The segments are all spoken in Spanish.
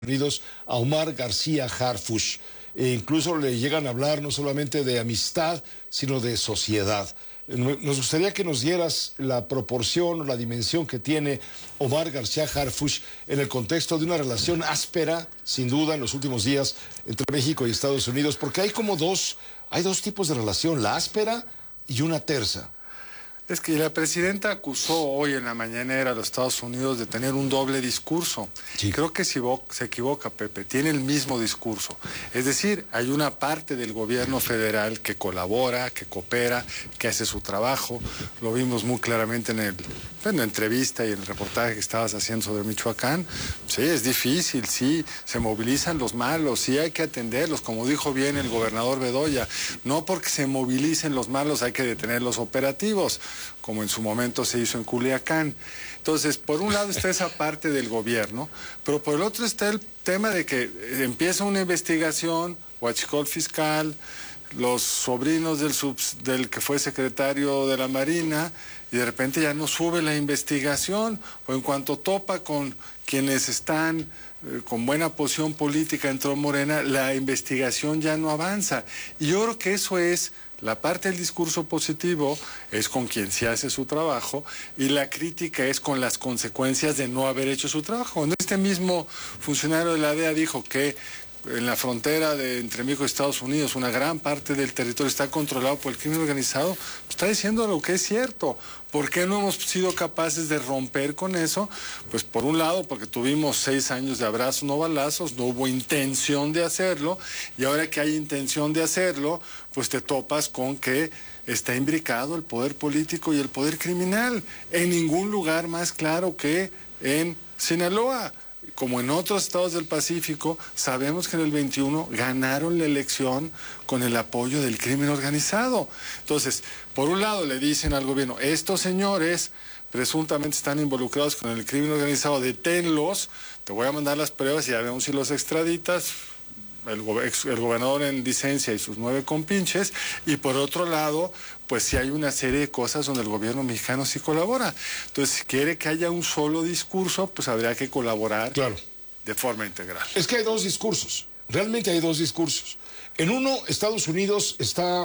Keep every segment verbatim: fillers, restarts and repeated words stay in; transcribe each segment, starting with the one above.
Unidos a Omar García Harfuch. E incluso le llegan a hablar no solamente de amistad, sino de sociedad. Nos gustaría que nos dieras la proporción o la dimensión que tiene Omar García Harfuch en el contexto de una relación áspera, sin duda, en los últimos días entre México y Estados Unidos, porque hay como dos, hay dos tipos de relación, la áspera y una tersa. Es que la presidenta acusó hoy en la mañanera a los Estados Unidos de tener un doble discurso. Sí. Creo que se equivoca, Pepe. Tiene el mismo discurso. Es decir, hay una parte del gobierno federal que colabora, que coopera, que hace su trabajo. Lo vimos muy claramente en, el, en la entrevista y en el reportaje que estabas haciendo sobre Michoacán. Sí, es difícil, sí, se movilizan los malos, sí hay que atenderlos, como dijo bien el gobernador Bedoya. No porque se movilicen los malos hay que detener los operativos, como en su momento se hizo en Culiacán. Entonces, por un lado está esa parte del gobierno, pero por el otro está el tema de que empieza una investigación, huachicol fiscal, los sobrinos del, subs, del que fue secretario de la Marina, y de repente ya no sube la investigación, o en cuanto topa con quienes están eh, con buena posición política dentro de Morena, la investigación ya no avanza. Y yo creo que eso es la parte del discurso positivo, es con quien se hace su trabajo, y la crítica es con las consecuencias de no haber hecho su trabajo. Cuando este mismo funcionario de la D E A dijo que en la frontera de entre México y Estados Unidos una gran parte del territorio está controlado por el crimen organizado, está diciendo lo que es cierto. ¿Por qué no hemos sido capaces de romper con eso? Pues por un lado porque tuvimos seis años de abrazos no balazos, no hubo intención de hacerlo, y ahora que hay intención de hacerlo, pues te topas con que está imbricado el poder político y el poder criminal. En ningún lugar más claro que en Sinaloa. Como en otros estados del Pacífico, sabemos que en el veintiuno ganaron la elección con el apoyo del crimen organizado. Entonces, por un lado le dicen al gobierno, estos señores presuntamente están involucrados con el crimen organizado, deténlos, te voy a mandar las pruebas y ya vemos si los extraditas. El, go el gobernador en licencia y sus nueve compinches, y por otro lado, pues sí hay una serie de cosas donde el gobierno mexicano sí colabora. Entonces, si quiere que haya un solo discurso, pues habría que colaborar claro. de forma integral. Es que hay dos discursos, realmente hay dos discursos. En uno, Estados Unidos está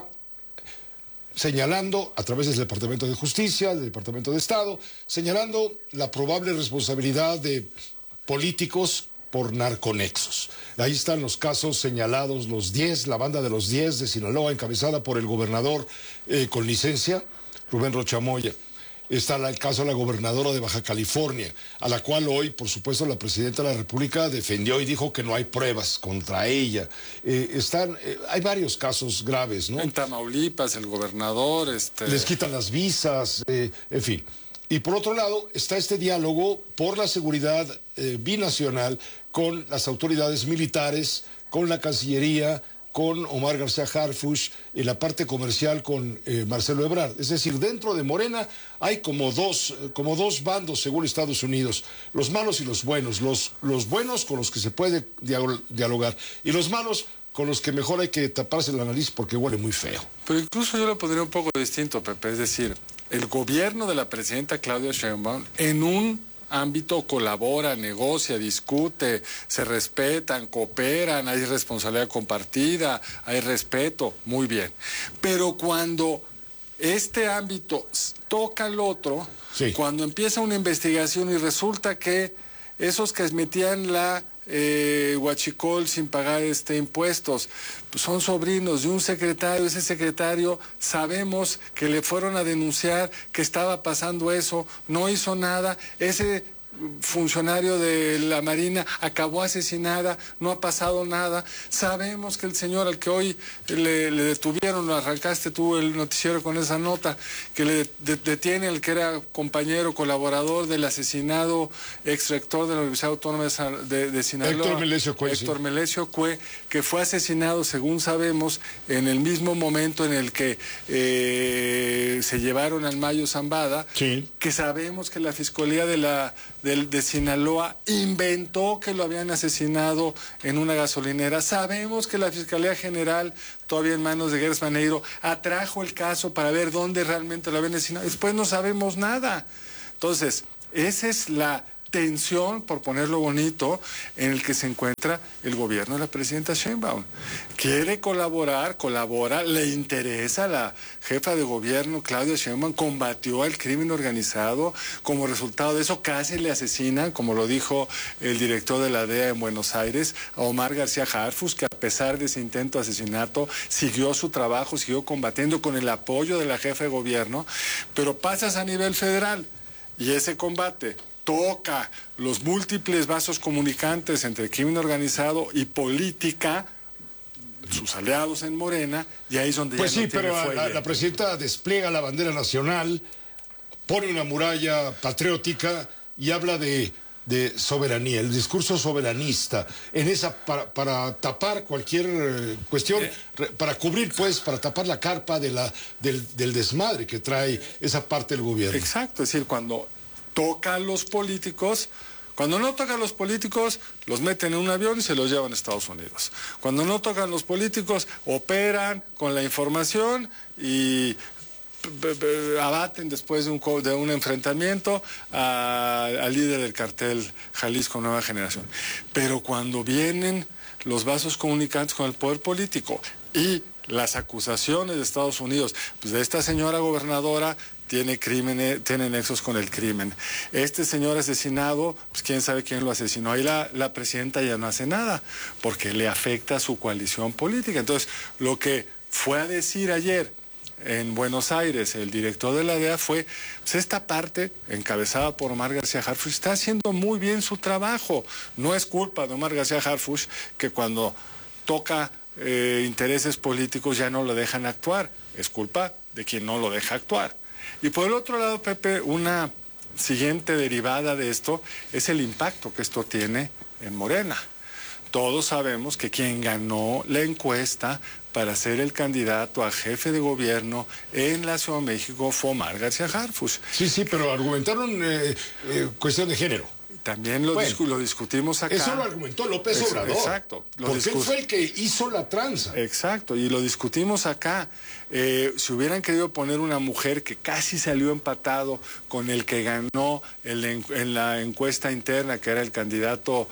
señalando, a través del Departamento de Justicia, del Departamento de Estado, señalando la probable responsabilidad de políticos por narconexos. Ahí están los casos señalados, los diez, la banda de los diez de Sinaloa, encabezada por el gobernador eh, con licencia, Rubén Rocha Moya. Está el caso de la gobernadora de Baja California, a la cual hoy, por supuesto, la presidenta de la República defendió y dijo que no hay pruebas contra ella. Eh, están, eh, hay varios casos graves, ¿no? En Tamaulipas, el gobernador... Este... Les quitan las visas, eh, en fin. Y por otro lado, está este diálogo por la seguridad eh, binacional con las autoridades militares, con la Cancillería, con Omar García Harfuch, y la parte comercial con eh, Marcelo Ebrard. Es decir, dentro de Morena hay como dos, como dos bandos, según Estados Unidos, los malos y los buenos. Los, los buenos con los que se puede dialogar, y los malos con los que mejor hay que taparse la nariz porque huele muy feo. Pero incluso yo lo pondría un poco distinto, Pepe, es decir, el gobierno de la presidenta Claudia Sheinbaum en un ámbito colabora, negocia, discute, se respetan, cooperan, hay responsabilidad compartida, hay respeto, muy bien. Pero cuando este ámbito toca al otro, sí. cuando empieza una investigación y resulta que esos que metían la eh, huachicol sin pagar este impuestos, pues son sobrinos de un secretario, ese secretario sabemos que le fueron a denunciar que estaba pasando eso, no hizo nada, ese funcionario de la Marina acabó asesinada, no ha pasado nada, sabemos que el señor al que hoy le, le detuvieron, lo arrancaste tú el noticiero con esa nota, que le de, detiene al que era compañero, colaborador del asesinado ex rector de la Universidad Autónoma de, de, de Sinaloa, Héctor Melesio Cue, Héctor sí. Melesio Cue, que fue asesinado, según sabemos, en el mismo momento en el que eh, se llevaron al Mayo Zambada, sí. que sabemos que la Fiscalía de la De, de Sinaloa inventó que lo habían asesinado en una gasolinera. Sabemos que la Fiscalía General, todavía en manos de Gers Manero, atrajo el caso para ver dónde realmente lo habían asesinado. Después no sabemos nada. Entonces, esa es la tensión, por ponerlo bonito, en el que se encuentra el gobierno de la presidenta Sheinbaum. Quiere colaborar, colabora, le interesa. La jefa de gobierno, Claudia Sheinbaum, combatió al crimen organizado. Como resultado de eso, casi le asesinan, como lo dijo el director de la D E A en Buenos Aires, a Omar García Harfuch, que a pesar de ese intento de asesinato, siguió su trabajo, siguió combatiendo con el apoyo de la jefa de gobierno. Pero pasas a nivel federal y ese combate toca los múltiples vasos comunicantes entre crimen organizado y política, sus aliados en Morena, y ahí es donde pues ya sí, no tiene pero fuelle. la, la presidenta despliega la bandera nacional, pone una muralla patriótica y habla de, de soberanía, el discurso soberanista, en esa para, para tapar cualquier eh, cuestión, eh. para cubrir, pues, para tapar la carpa de la, del, del desmadre que trae esa parte del gobierno. Exacto, es decir, cuando toca a los políticos, cuando no tocan a los políticos, los meten en un avión y se los llevan a Estados Unidos. Cuando no tocan los políticos, operan con la información y abaten después de un, de un enfrentamiento al líder del cartel Jalisco Nueva Generación. Pero cuando vienen los vasos comunicantes con el poder político y las acusaciones de Estados Unidos, pues de esta señora gobernadora tiene crímenes, tiene nexos con el crimen. Este señor asesinado, pues quién sabe quién lo asesinó. Ahí la, la presidenta ya no hace nada, porque le afecta a su coalición política. Entonces, lo que fue a decir ayer en Buenos Aires el director de la D E A fue, pues esta parte, encabezada por Omar García Harfuch, está haciendo muy bien su trabajo. No es culpa de Omar García Harfuch que cuando toca eh, intereses políticos ya no lo dejan actuar. Es culpa de quien no lo deja actuar. Y por el otro lado, Pepe, una siguiente derivada de esto es el impacto que esto tiene en Morena. Todos sabemos que quien ganó la encuesta para ser el candidato a jefe de gobierno en la Ciudad de México fue Omar García Harfuch. Sí, sí, pero argumentaron eh, eh, cuestión de género. También lo, bueno, discu lo discutimos acá. Eso lo argumentó López Obrador. Exacto. Lo porque él fue el que hizo la tranza. Exacto, y lo discutimos acá. Eh, si hubieran querido poner una mujer que casi salió empatado con el que ganó el, en, en la encuesta interna, que era el candidato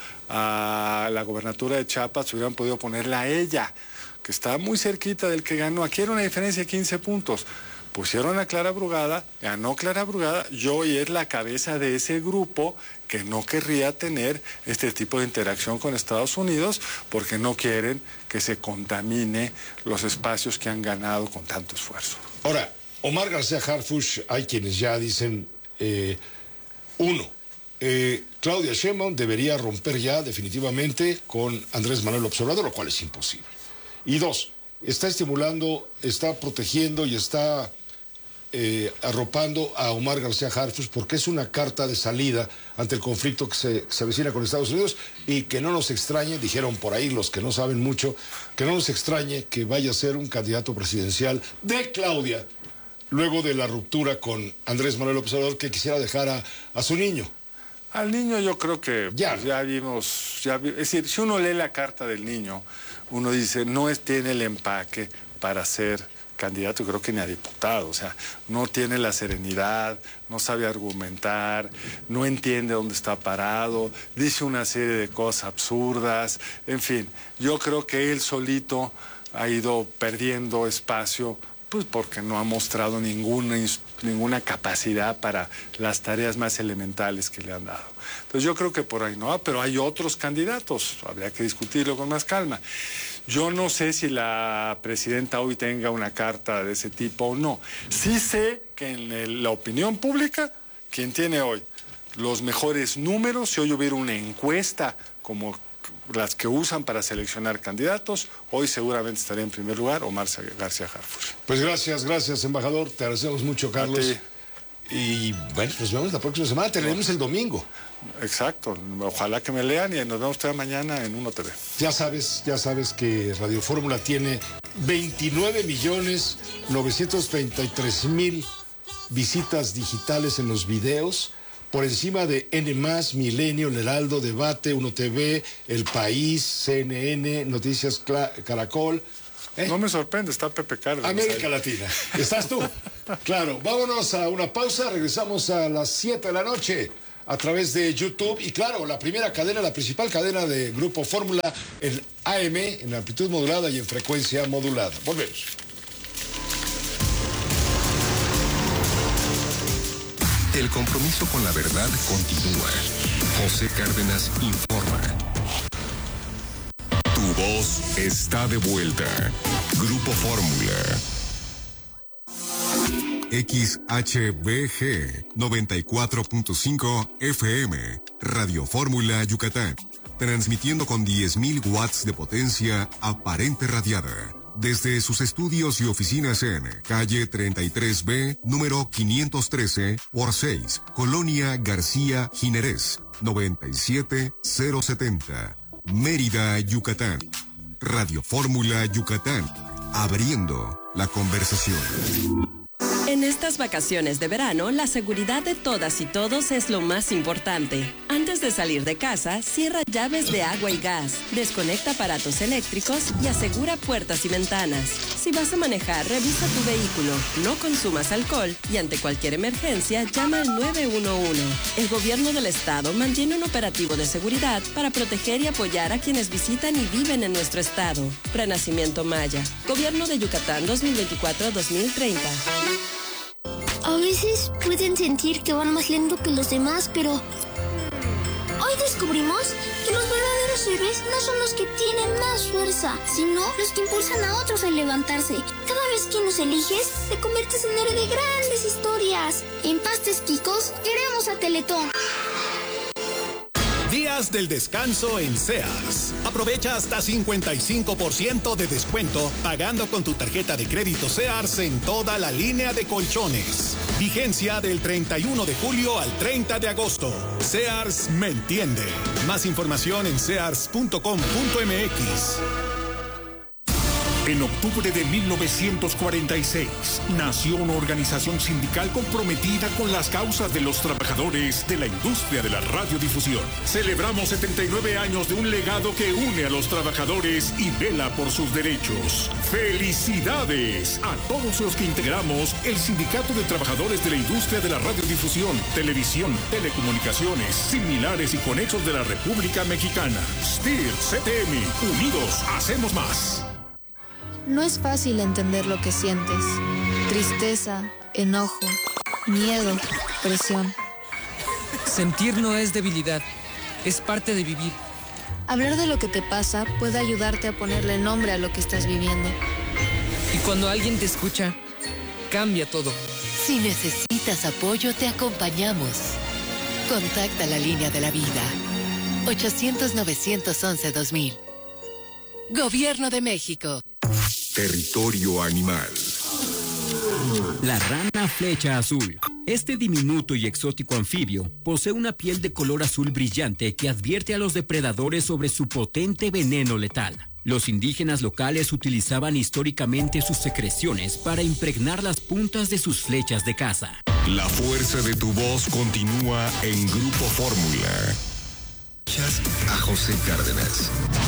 a la gobernatura de Chiapas, hubieran podido ponerla a ella, que está muy cerquita del que ganó. Aquí era una diferencia de quince puntos. Pusieron a Clara Brugada, ganó Clara Brugada, y hoy es la cabeza de ese grupo que no querría tener este tipo de interacción con Estados Unidos porque no quieren que se contamine los espacios que han ganado con tanto esfuerzo. Ahora, Omar García Harfuch, hay quienes ya dicen, eh, uno, eh, Claudia Sheinbaum debería romper ya definitivamente con Andrés Manuel López Obrador, lo cual es imposible. Y dos, está estimulando, está protegiendo y está eh, arropando a Omar García Harfuch porque es una carta de salida ante el conflicto que se, que se avecina con Estados Unidos y que no nos extrañe, dijeron por ahí los que no saben mucho, que no nos extrañe que vaya a ser un candidato presidencial de Claudia luego de la ruptura con Andrés Manuel López Obrador, que quisiera dejar a, a su niño. Al niño yo creo que ya, pues, ya vimos, ya vi, es decir, si uno lee la carta del niño, uno dice, no es, tiene el empaque para ser candidato, creo que ni a diputado, o sea, no tiene la serenidad, no sabe argumentar, no entiende dónde está parado, dice una serie de cosas absurdas, en fin, yo creo que él solito ha ido perdiendo espacio, pues porque no ha mostrado ninguna, ninguna capacidad para las tareas más elementales que le han dado. Entonces yo creo que por ahí no va, pero hay otros candidatos, habría que discutirlo con más calma. Yo no sé si la presidenta hoy tenga una carta de ese tipo o no. Sí sé que en el, la opinión pública, quien tiene hoy los mejores números, si hoy hubiera una encuesta como las que usan para seleccionar candidatos, hoy seguramente estaría en primer lugar Omar García Harfuch. Pues gracias, gracias, embajador. Te agradecemos mucho, Carlos. Y bueno, nos vemos la próxima semana. Te leemos el domingo. Exacto. Ojalá que me lean y nos vemos todavía mañana en Uno T V. Ya sabes, ya sabes que Radio Fórmula tiene veintinueve millones novecientos treinta y tres mil visitas digitales en los videos, por encima de N más, Milenio, El Heraldo, Debate, Uno T V, El País, C N N, Noticias Caracol. ¿Eh? No me sorprende, está Pepe Carlos. América Latina. ¿Estás tú? Claro. Vámonos a una pausa, regresamos a las siete de la noche a través de YouTube y claro, la primera cadena, la principal cadena de Grupo Fórmula en A M, en amplitud modulada y en frecuencia modulada. Volvemos. El compromiso con la verdad continúa. José Cárdenas informa. Tu voz está de vuelta. Grupo Fórmula. X H B G noventa y cuatro punto cinco F M, Radio Fórmula Yucatán, transmitiendo con diez mil watts de potencia aparente radiada, desde sus estudios y oficinas en calle treinta y tres B, número quinientos trece por seis, Colonia García Jiménez, noventa y siete mil setenta, Mérida, Yucatán. Radio Fórmula Yucatán, abriendo la conversación. En estas vacaciones de verano, la seguridad de todas y todos es lo más importante. Antes de salir de casa, cierra llaves de agua y gas, desconecta aparatos eléctricos y asegura puertas y ventanas. Si vas a manejar, revisa tu vehículo, no consumas alcohol y ante cualquier emergencia, llama al nueve uno uno. El gobierno del estado mantiene un operativo de seguridad para proteger y apoyar a quienes visitan y viven en nuestro estado. Prenacimiento Maya. Gobierno de Yucatán dos mil veinticuatro a dos mil treinta. A veces pueden sentir que van más lento que los demás, pero hoy descubrimos que los verdaderos héroes no son los que tienen más fuerza, sino los que impulsan a otros a levantarse. Cada vez que nos eliges, te conviertes en héroe de grandes historias. En Pastes Quicos, queremos a Teletón. Días del descanso en Sears. Aprovecha hasta cincuenta y cinco por ciento de descuento pagando con tu tarjeta de crédito Sears en toda la línea de colchones. Vigencia del treinta y uno de julio al treinta de agosto. Sears me entiende. Más información en sears punto com punto m x. En octubre de mil novecientos cuarenta y seis, nació una organización sindical comprometida con las causas de los trabajadores de la industria de la radiodifusión. Celebramos setenta y nueve años de un legado que une a los trabajadores y vela por sus derechos. ¡Felicidades a todos los que integramos el Sindicato de Trabajadores de la Industria de la Radiodifusión, Televisión, Telecomunicaciones, Similares y Conexos de la República Mexicana! S T I R, C T M, unidos hacemos más. No es fácil entender lo que sientes. Tristeza, enojo, miedo, presión. Sentir no es debilidad, es parte de vivir. Hablar de lo que te pasa puede ayudarte a ponerle nombre a lo que estás viviendo. Y cuando alguien te escucha, cambia todo. Si necesitas apoyo, te acompañamos. Contacta la línea de la vida. ochocientos, novecientos once, dos mil. Gobierno de México. Territorio animal. La rana flecha azul. Este diminuto y exótico anfibio posee una piel de color azul brillante que advierte a los depredadores sobre su potente veneno letal. Los indígenas locales utilizaban históricamente sus secreciones para impregnar las puntas de sus flechas de caza. La fuerza de tu voz continúa en Grupo Fórmula. A José Cárdenas.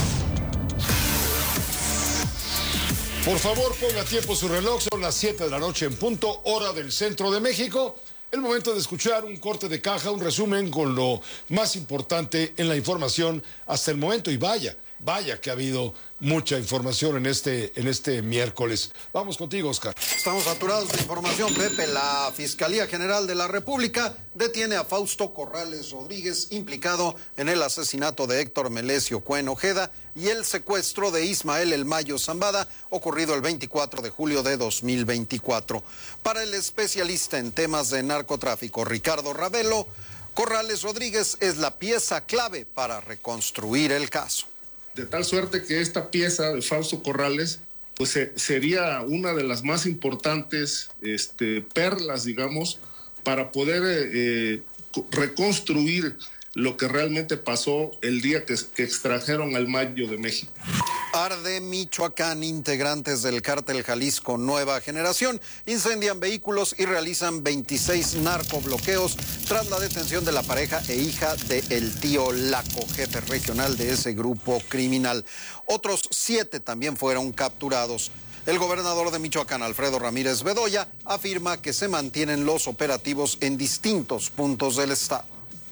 Por favor, ponga a tiempo su reloj, son las siete de la noche en punto, hora del centro de México. El momento de escuchar un corte de caja, un resumen con lo más importante en la información hasta el momento. Y vaya, vaya que ha habido mucha información en este, en este miércoles. Vamos contigo, Oscar. Estamos saturados de información, Pepe. La Fiscalía General de la República detiene a Fausto Corrales Rodríguez, implicado en el asesinato de Héctor Melesio Cuen Ojeda y el secuestro de Ismael El Mayo Zambada, ocurrido el veinticuatro de julio de dos mil veinticuatro. Para el especialista en temas de narcotráfico, Ricardo Ravelo, Corrales Rodríguez es la pieza clave para reconstruir el caso. De tal suerte que esta pieza de Fausto Corrales pues se, sería una de las más importantes este, perlas, digamos, para poder eh, reconstruir lo que realmente pasó el día que, que extrajeron al Mayo de México. Arde Michoacán. Integrantes del cártel Jalisco Nueva Generación incendian vehículos y realizan veintiséis narcobloqueos tras la detención de la pareja e hija de El Tío Laco, jefe regional de ese grupo criminal. Otros siete también fueron capturados. El gobernador de Michoacán, Alfredo Ramírez Bedoya, afirma que se mantienen los operativos en distintos puntos del estado.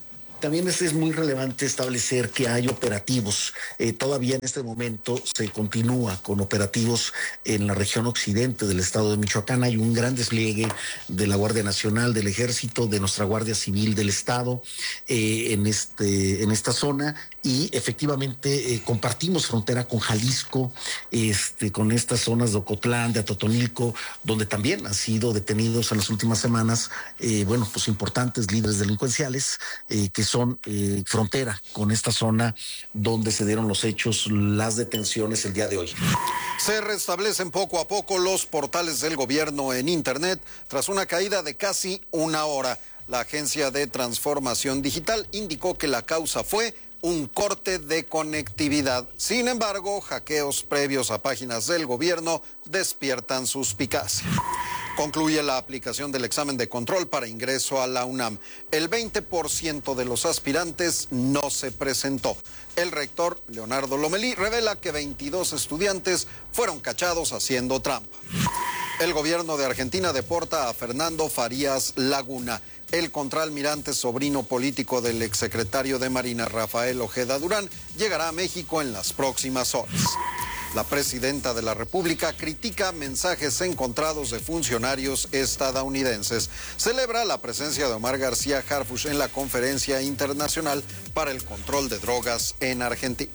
también es, es muy relevante establecer que hay operativos. Eh, todavía en este momento se continúa con operativos en la región occidente del estado de Michoacán. Hay un gran despliegue de la Guardia Nacional, del Ejército, de nuestra Guardia Civil del estado eh, en, este, en esta zona, y efectivamente eh, compartimos frontera con Jalisco, este, con estas zonas de Ocotlán, de Atotonilco, donde también han sido detenidos en las últimas semanas, eh, bueno, pues importantes líderes delincuenciales eh, que son eh, frontera con esta zona donde se dieron los hechos, las detenciones el día de hoy. Se restablecen poco a poco los portales del gobierno en Internet tras una caída de casi una hora. La Agencia de Transformación Digital indicó que la causa fue un corte de conectividad. Sin embargo, hackeos previos a páginas del gobierno despiertan suspicacia. Concluye la aplicación del examen de control para ingreso a la UNAM. El veinte por ciento de los aspirantes no se presentó. El rector, Leonardo Lomelí, revela que veintidós estudiantes fueron cachados haciendo trampa. El gobierno de Argentina deporta a Fernando Farías Laguna. El contraalmirante sobrino político del exsecretario de Marina, Rafael Ojeda Durán, llegará a México en las próximas horas. La presidenta de la República critica mensajes encontrados de funcionarios estadounidenses. Celebra la presencia de Omar García Harfuch en la Conferencia Internacional para el Control de Drogas en Argentina.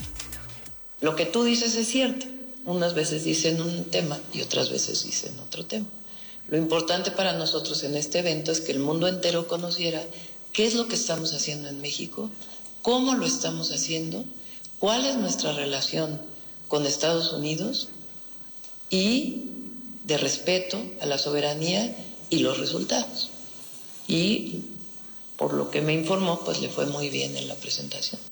Lo que tú dices es cierto. Unas veces dicen un tema y otras veces dicen otro tema. Lo importante para nosotros en este evento es que el mundo entero conociera qué es lo que estamos haciendo en México, cómo lo estamos haciendo, cuál es nuestra relación con Estados Unidos y de respeto a la soberanía y los resultados. Y por lo que me informó, pues le fue muy bien en la presentación.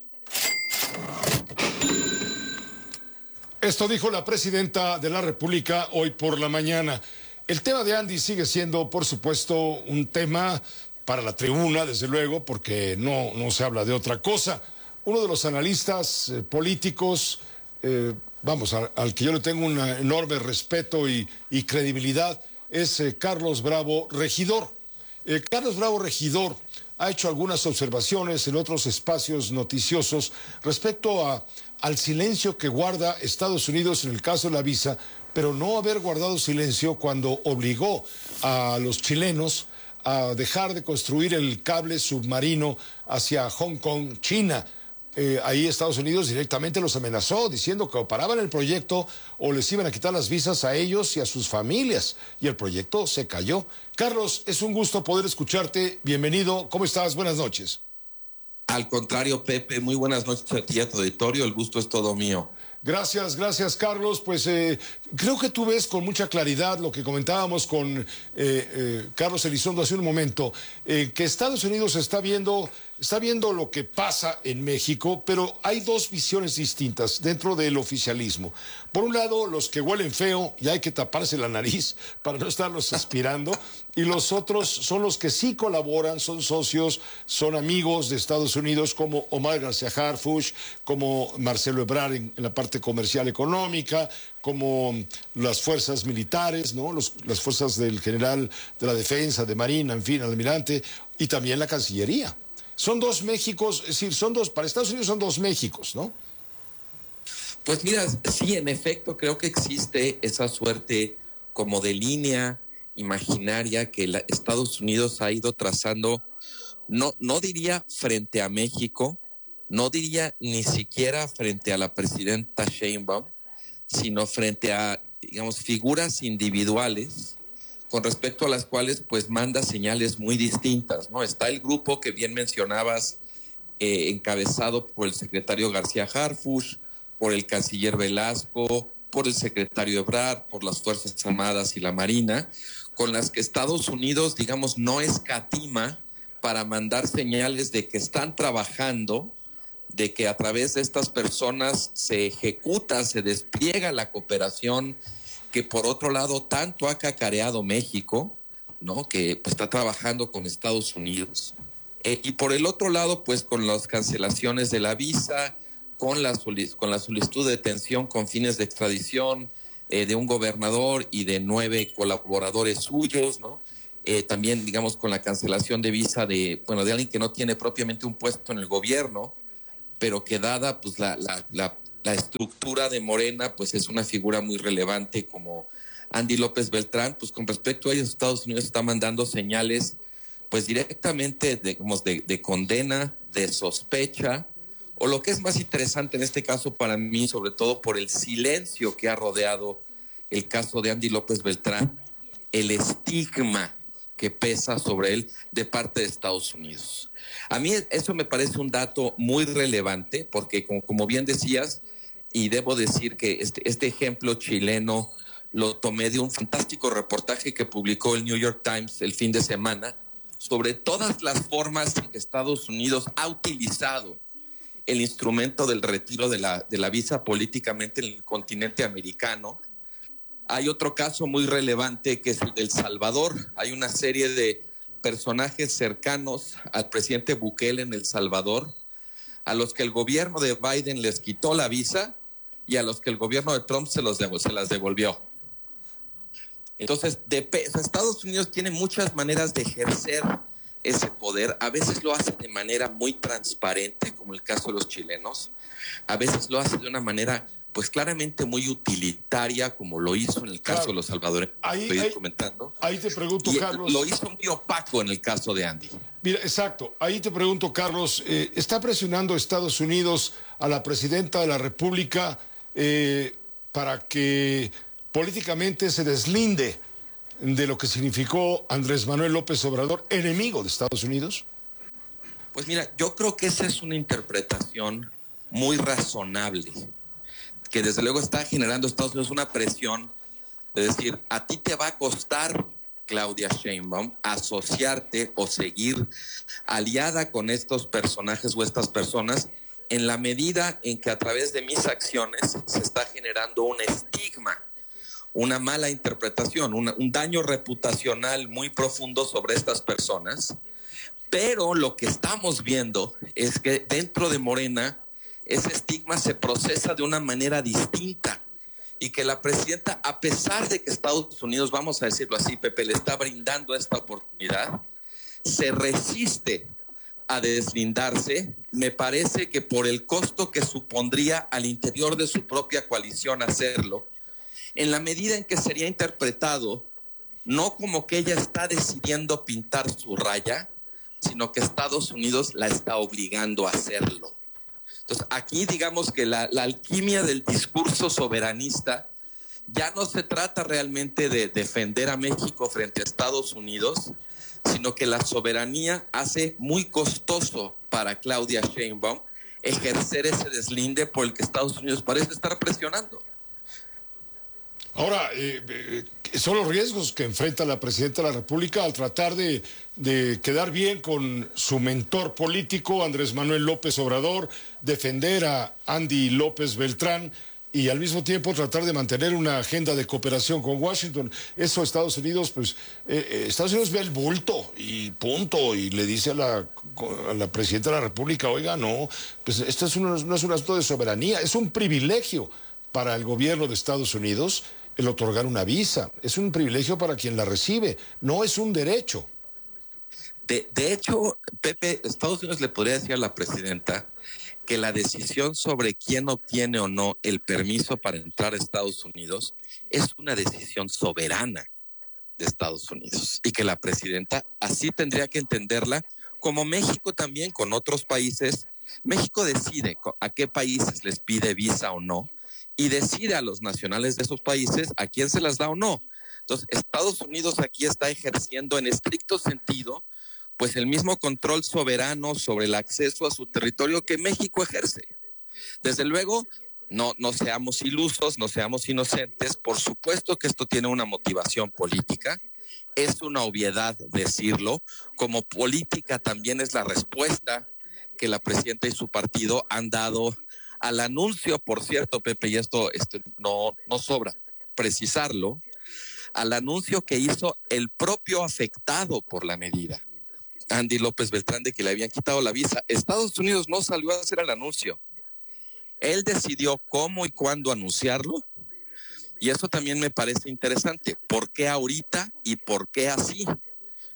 Esto dijo la presidenta de la República hoy por la mañana. El tema de Andy sigue siendo, por supuesto, un tema para la tribuna, desde luego, porque no, no se habla de otra cosa. Uno de los analistas eh, políticos, eh, vamos, a, al que yo le tengo un enorme respeto y, y credibilidad, es eh, Carlos Bravo Regidor. Eh, Carlos Bravo Regidor ha hecho algunas observaciones en otros espacios noticiosos respecto a, al silencio que guarda Estados Unidos en el caso de la visa, pero no haber guardado silencio cuando obligó a los chilenos a dejar de construir el cable submarino hacia Hong Kong, China. Eh, ahí Estados Unidos directamente los amenazó, diciendo que o paraban el proyecto o les iban a quitar las visas a ellos y a sus familias. Y el proyecto se cayó. Carlos, es un gusto poder escucharte. Bienvenido. ¿Cómo estás? Buenas noches. Al contrario, Pepe, muy buenas noches a ti y a tu auditorio. El gusto es todo mío. Gracias, gracias Carlos. Pues eh, creo que tú ves con mucha claridad lo que comentábamos con eh, eh, Carlos Elizondo hace un momento, eh, que Estados Unidos está viendo, está viendo lo que pasa en México, pero hay dos visiones distintas dentro del oficialismo. Por un lado, los que huelen feo y hay que taparse la nariz para no estarlos aspirando, y los otros son los que sí colaboran, son socios, son amigos de Estados Unidos, como Omar García Harfuch, como Marcelo Ebrard en, en la parte comercial económica, como las fuerzas militares, ¿no? Los, las fuerzas del general de la defensa, de Marina, en fin, almirante, y también la Cancillería. Son dos Méxicos, es decir, son dos, para Estados Unidos son dos Méxicos, ¿no? Pues mira, sí, en efecto, creo que existe esa suerte como de línea imaginaria que la, Estados Unidos ha ido trazando, no, no diría frente a México, no diría ni siquiera frente a la presidenta Sheinbaum, sino frente a, digamos, figuras individuales con respecto a las cuales pues manda señales muy distintas, ¿no? Está el grupo que bien mencionabas, eh, encabezado por el secretario García Harfuch, por el canciller Velasco, por el secretario Ebrard, por las Fuerzas Armadas y la Marina, con las que Estados Unidos, digamos, no escatima para mandar señales de que están trabajando, de que a través de estas personas se ejecuta, se despliega la cooperación que por otro lado tanto ha cacareado México, ¿no? Que pues, está trabajando con Estados Unidos. Eh, y por el otro lado, pues con las cancelaciones de la visa, con la, con la solicitud de detención con fines de extradición eh, de un gobernador y de nueve colaboradores suyos, ¿no? eh, también, digamos, con la cancelación de visa de, bueno, de alguien que no tiene propiamente un puesto en el gobierno, pero que dada pues la, la, la, la estructura de Morena, pues es una figura muy relevante como Andy López Beltrán, pues con respecto a ellos, Estados Unidos está mandando señales pues directamente de, digamos, de, de condena, de sospecha, o lo que es más interesante en este caso para mí, sobre todo por el silencio que ha rodeado el caso de Andy López Beltrán, el estigma que pesa sobre él de parte de Estados Unidos. A mí eso me parece un dato muy relevante porque, como, como bien decías, y debo decir que este, este ejemplo chileno lo tomé de un fantástico reportaje que publicó el New York Times el fin de semana sobre todas las formas en que Estados Unidos ha utilizado el instrumento del retiro de la, de la visa políticamente en el continente americano. Hay otro caso muy relevante que es el de El Salvador. Hay una serie de personajes cercanos al presidente Bukele en El Salvador, a los que el gobierno de Biden les quitó la visa y a los que el gobierno de Trump se, los dev- se las devolvió. Entonces, de, Estados Unidos tiene muchas maneras de ejercer ese poder. A veces lo hace de manera muy transparente, como el caso de los chilenos. A veces lo hace de una manera, pues claramente muy utilitaria, como lo hizo en el caso claro. de los salvadoreños. Ahí, estoy ahí, comentando. Ahí te pregunto, y Carlos. Lo hizo muy opaco en el caso de Andy. Mira, exacto. Ahí te pregunto, Carlos, eh, ¿está presionando Estados Unidos a la presidenta de la República eh, para que políticamente se deslinde de lo que significó Andrés Manuel López Obrador, enemigo de Estados Unidos? Pues mira, yo creo que esa es una interpretación muy razonable, que desde luego está generando Estados Unidos una presión de decir, a ti te va a costar, Claudia Sheinbaum, asociarte o seguir aliada con estos personajes o estas personas en la medida en que a través de mis acciones se está generando un estigma, una mala interpretación, una, un daño reputacional muy profundo sobre estas personas. Pero lo que estamos viendo es que dentro de Morena ese estigma se procesa de una manera distinta y que la presidenta, a pesar de que Estados Unidos, vamos a decirlo así, Pepe, le está brindando esta oportunidad, se resiste a deslindarse. Me parece que por el costo que supondría al interior de su propia coalición hacerlo, en la medida en que sería interpretado no como que ella está decidiendo pintar su raya, sino que Estados Unidos la está obligando a hacerlo. Entonces, aquí digamos que la, la alquimia del discurso soberanista ya no se trata realmente de defender a México frente a Estados Unidos, sino que la soberanía hace muy costoso para Claudia Sheinbaum ejercer ese deslinde por el que Estados Unidos parece estar presionando. Ahora, eh, eh, son los riesgos que enfrenta la presidenta de la República al tratar de, de quedar bien con su mentor político, Andrés Manuel López Obrador, defender a Andy López Beltrán y al mismo tiempo tratar de mantener una agenda de cooperación con Washington. Eso Estados Unidos, pues, eh, eh, Estados Unidos ve el bulto y punto, y le dice a la, a la presidenta de la República, oiga, no, pues esto es un, no es un asunto de soberanía, es un privilegio para el gobierno de Estados Unidos el otorgar una visa. Es un privilegio para quien la recibe, no es un derecho. De, de hecho, Pepe, Estados Unidos le podría decir a la presidenta que la decisión sobre quién obtiene o no el permiso para entrar a Estados Unidos es una decisión soberana de Estados Unidos y que la presidenta así tendría que entenderla, como México también con otros países. México decide a qué países les pide visa o no, y decide a los nacionales de esos países a quién se las da o no. Entonces, Estados Unidos aquí está ejerciendo en estricto sentido, pues el mismo control soberano sobre el acceso a su territorio que México ejerce. Desde luego, no, no seamos ilusos, no seamos inocentes. Por supuesto que esto tiene una motivación política. Es una obviedad decirlo. Como política también es la respuesta que la presidenta y su partido han dado al anuncio, por cierto, Pepe, y esto este, no, no sobra precisarlo, al anuncio que hizo el propio afectado por la medida, Andy López Beltrán, de que le habían quitado la visa. Estados Unidos no salió a hacer el anuncio. Él decidió cómo y cuándo anunciarlo, y eso también me parece interesante. ¿Por qué ahorita y por qué así?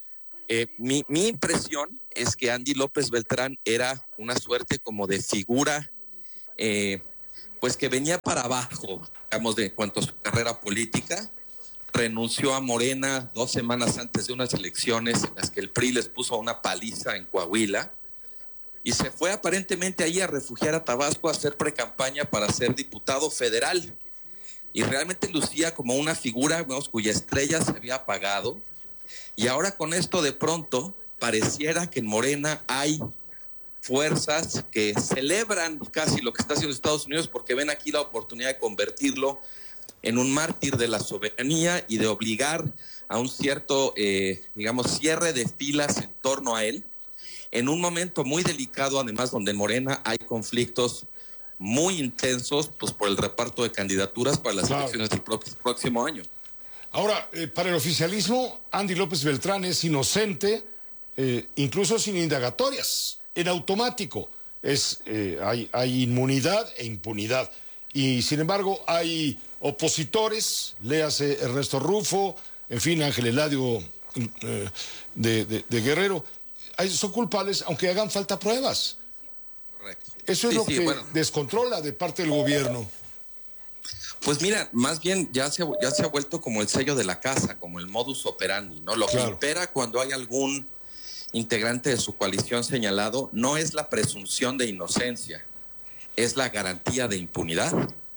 Eh, mi, mi impresión es que Andy López Beltrán era una suerte como de figura, eh, pues que venía para abajo, digamos, de cuanto a su carrera política. Renunció a Morena dos semanas antes de unas elecciones en las que el P R I les puso una paliza en Coahuila y se fue aparentemente ahí a refugiar a Tabasco a hacer precampaña para ser diputado federal. Y realmente lucía como una figura, digamos, cuya estrella se había apagado. Y ahora con esto de pronto pareciera que en Morena hay fuerzas que celebran casi lo que está haciendo Estados Unidos porque ven aquí la oportunidad de convertirlo en un mártir de la soberanía y de obligar a un cierto, eh, digamos, cierre de filas en torno a él, en un momento muy delicado, además, donde en Morena hay conflictos muy intensos, pues por el reparto de candidaturas para las claro. elecciones del próximo año. Ahora, eh, para el oficialismo, Andy López Beltrán es inocente, eh, incluso sin indagatorias, en automático. Es, eh, hay, hay inmunidad e impunidad. Y, sin embargo, hay opositores, léase Ernesto Rufo, en fin, Ángel Eladio eh, de, de, de Guerrero, son culpables aunque hagan falta pruebas. Correcto. Eso es sí, lo sí, que bueno. descontrola de parte del gobierno. Pues mira, más bien ya se, ya se ha vuelto como el sello de la casa, como el modus operandi, ¿no? Lo claro. que impera cuando hay algún integrante de su coalición señalado no es la presunción de inocencia, es la garantía de impunidad.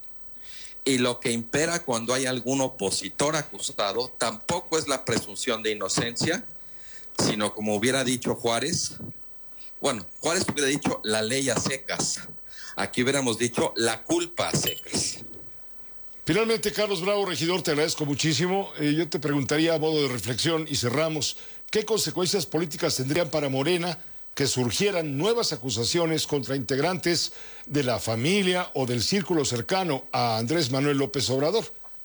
Y lo que impera cuando hay algún opositor acusado tampoco es la presunción de inocencia, sino como hubiera dicho Juárez, bueno, Juárez hubiera dicho la ley a secas, aquí hubiéramos dicho la culpa a secas. Finalmente, Carlos Bravo, regidor, te agradezco muchísimo. Eh, yo te preguntaría a modo de reflexión y cerramos, ¿qué consecuencias políticas tendrían para Morena que surgieran nuevas acusaciones contra integrantes de la familia o del círculo cercano a Andrés Manuel López Obrador?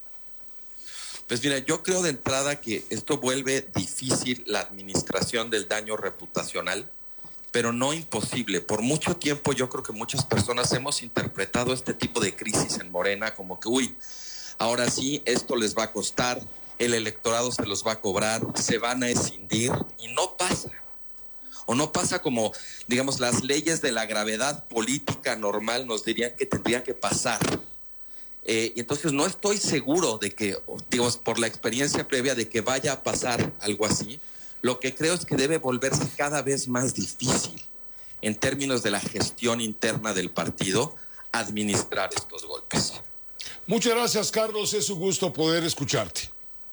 Pues mira, yo creo de entrada que esto vuelve difícil la administración del daño reputacional, pero no imposible. Por mucho tiempo yo creo que muchas personas hemos interpretado este tipo de crisis en Morena como que, uy, ahora sí, esto les va a costar, el electorado se los va a cobrar, se van a escindir, y no pasa. O no pasa como, digamos, las leyes de la gravedad política normal nos dirían que tendría que pasar. Eh, y entonces no estoy seguro de que, digamos, por la experiencia previa de que vaya a pasar algo así. Lo que creo es que debe volverse cada vez más difícil en términos de la gestión interna del partido administrar estos golpes. Muchas gracias, Carlos. Es un gusto poder escucharte.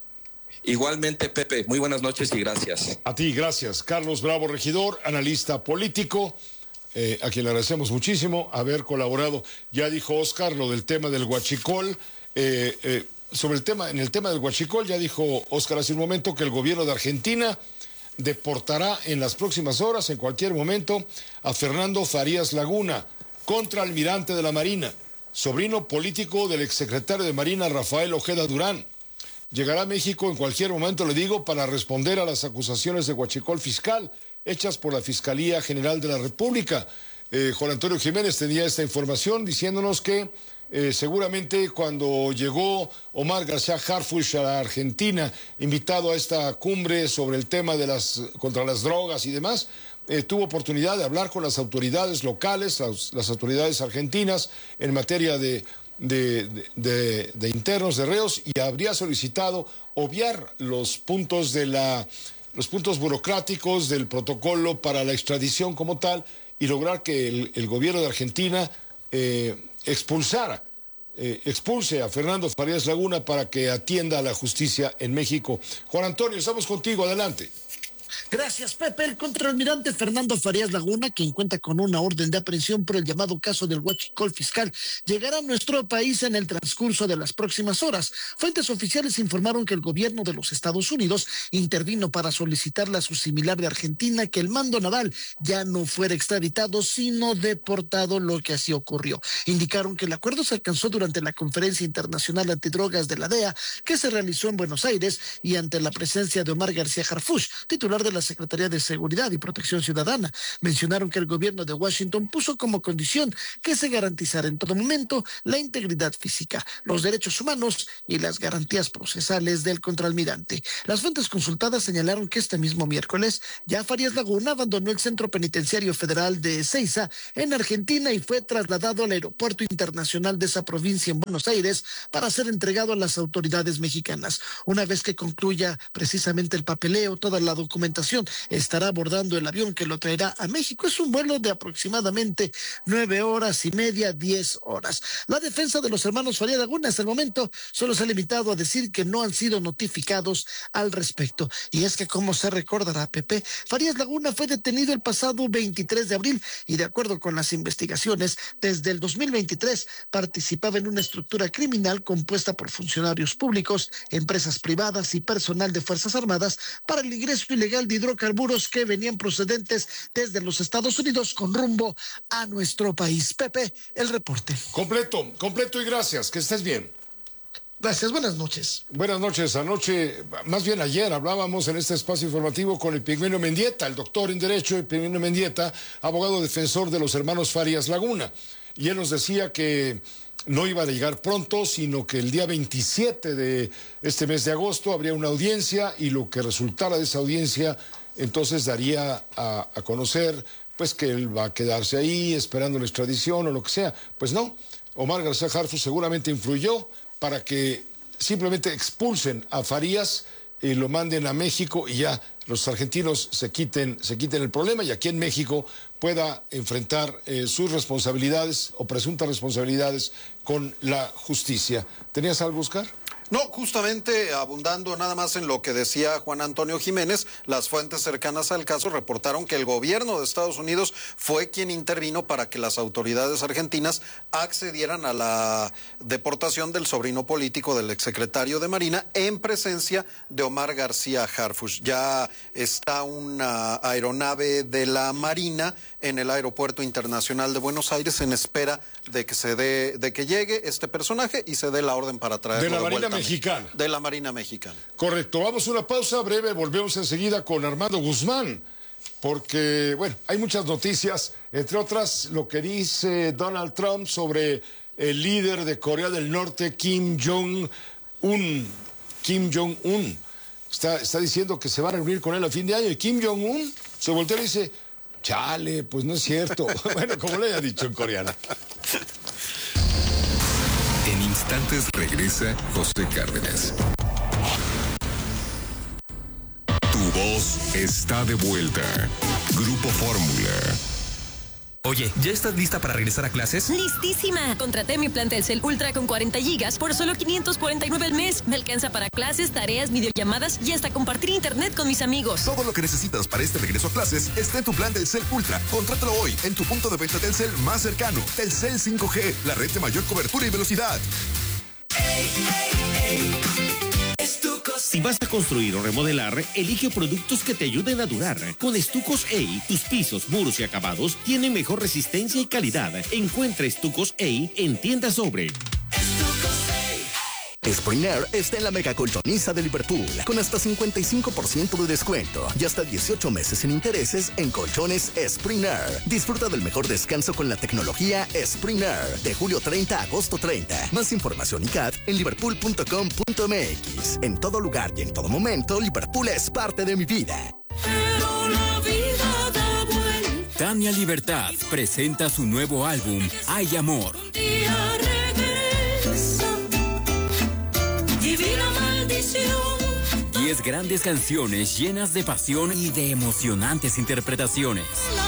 Igualmente, Pepe, muy buenas noches y gracias. A ti, gracias. Carlos Bravo, regidor, analista político, eh, a quien le agradecemos muchísimo haber colaborado. Ya dijo Oscar lo del tema del huachicol. Eh, eh, sobre el tema, en el tema del huachicol, ya dijo Oscar hace un momento que el gobierno de Argentina deportará en las próximas horas, en cualquier momento, a Fernando Farías Laguna, contraalmirante de la Marina, sobrino político del exsecretario de Marina Rafael Ojeda Durán. Llegará a México en cualquier momento, le digo, para responder a las acusaciones de huachicol fiscal hechas por la Fiscalía General de la República. Eh, Juan Antonio Jiménez tenía esta información diciéndonos que eh, seguramente cuando llegó Omar García Harfuch a la Argentina, invitado a esta cumbre sobre el tema de las contra las drogas y demás, eh, tuvo oportunidad de hablar con las autoridades locales, las, las autoridades argentinas en materia de... De, de, de, de internos, de reos, y habría solicitado obviar los puntos de la, los puntos burocráticos del protocolo para la extradición como tal y lograr que el, el gobierno de Argentina eh, expulsara, eh, expulse a Fernando Farías Laguna para que atienda a la justicia en México. Juan Antonio, estamos contigo, adelante. Gracias, Pepe. El contraalmirante Fernando Farías Laguna, quien cuenta con una orden de aprehensión por el llamado caso del huachicol fiscal, llegará a nuestro país en el transcurso de las próximas horas. Fuentes oficiales informaron que el gobierno de los Estados Unidos intervino para solicitarle a su similar de Argentina que el mando naval ya no fuera extraditado, sino deportado, lo que así ocurrió. Indicaron que el acuerdo se alcanzó durante la Conferencia Internacional Antidrogas de la D E A, que se realizó en Buenos Aires y ante la presencia de Omar García Harfuch, titular titular de la Secretaría de Seguridad y Protección Ciudadana. Mencionaron que el gobierno de Washington puso como condición que se garantizara en todo momento la integridad física, los derechos humanos y las garantías procesales del contraalmirante. Las fuentes consultadas señalaron que este mismo miércoles ya Farías Laguna abandonó el Centro Penitenciario Federal de Ezeiza en Argentina y fue trasladado al Aeropuerto Internacional de esa provincia en Buenos Aires para ser entregado a las autoridades mexicanas. Una vez que concluya precisamente el papeleo, toda la documentación, estará abordando el avión que lo traerá a México. Es un vuelo de aproximadamente nueve horas y media, diez horas. La defensa de los hermanos Farías Laguna hasta el momento solo se ha limitado a decir que no han sido notificados al respecto. Y es que, como se recordará, Pepe, Farías Laguna fue detenido el pasado veintitrés de abril y, de acuerdo con las investigaciones, desde el dos mil veintitrés participaba en una estructura criminal compuesta por funcionarios públicos, empresas privadas y personal de Fuerzas Armadas para el ingreso ilegal de hidrocarburos que venían procedentes desde los Estados Unidos con rumbo a nuestro país. Pepe, el reporte. Completo, completo y gracias. Que estés bien. Gracias, buenas noches. Buenas noches. Anoche, más bien ayer, hablábamos en este espacio informativo con Epigmenio Mendieta, el doctor en Derecho, Epigmenio Mendieta, abogado defensor de los hermanos Farías Laguna. Y él nos decía que no iba a llegar pronto, sino que el día veintisiete de este mes de agosto habría una audiencia y lo que resultara de esa audiencia entonces daría a, a conocer pues que él va a quedarse ahí esperando la extradición o lo que sea. Pues no, Omar García Harfuch seguramente influyó para que simplemente expulsen a Farías y lo manden a México y ya los argentinos se quiten, se quiten el problema y aquí en México pueda enfrentar eh, sus responsabilidades o presuntas responsabilidades con la justicia. ¿Tenías algo, Oscar? No, justamente abundando nada más en lo que decía Juan Antonio Jiménez, las fuentes cercanas al caso reportaron que el gobierno de Estados Unidos fue quien intervino para que las autoridades argentinas accedieran a la deportación del sobrino político del exsecretario de Marina en presencia de Omar García Harfuch. Ya está una aeronave de la Marina en el Aeropuerto Internacional de Buenos Aires en espera de que se dé, de que llegue este personaje y se dé la orden para traerlo de la de Marina vuelta Mexicana. De la Marina Mexicana. Correcto. Vamos a una pausa breve, volvemos enseguida con Armando Guzmán, porque, bueno, hay muchas noticias, entre otras lo que dice Donald Trump sobre el líder de Corea del Norte, Kim Jong-un. Kim Jong-un. Está, está diciendo que se va a reunir con él a fin de año y Kim Jong-un se voltea y dice, chale, pues no es cierto. Bueno, como le haya dicho en coreano. En instantes regresa José Cárdenas. Tu voz está de vuelta. Grupo Fórmula. Oye, ¿ya estás lista para regresar a clases? ¡Listísima! Contraté mi plan Telcel Ultra con cuarenta gigas por solo quinientos cuarenta y nueve al mes. Me alcanza para clases, tareas, videollamadas y hasta compartir internet con mis amigos. Todo lo que necesitas para este regreso a clases está en tu plan Telcel Ultra. Contrátalo hoy en tu punto de venta Telcel más cercano. Telcel cinco G, la red de mayor cobertura y velocidad. Ey, ey, ey. Si vas a construir o remodelar, elige productos que te ayuden a durar. Con Estucos E I, tus pisos, muros y acabados tienen mejor resistencia y calidad. Encuentra Estucos E I en tiendas Sobre. Spring Air está en la mega colchoniza de Liverpool, con hasta cincuenta y cinco por ciento de descuento y hasta dieciocho meses sin intereses en colchones Spring Air. Disfruta del mejor descanso con la tecnología Spring Air, de julio treinta a agosto treinta. Más información y C A D en liverpool punto com punto m x. En todo lugar y en todo momento, Liverpool es parte de mi vida. Pero la vida da vuelta. Tania Libertad presenta su nuevo álbum, Hay Amor. Divina maldición. Diez grandes canciones llenas de pasión y de emocionantes interpretaciones.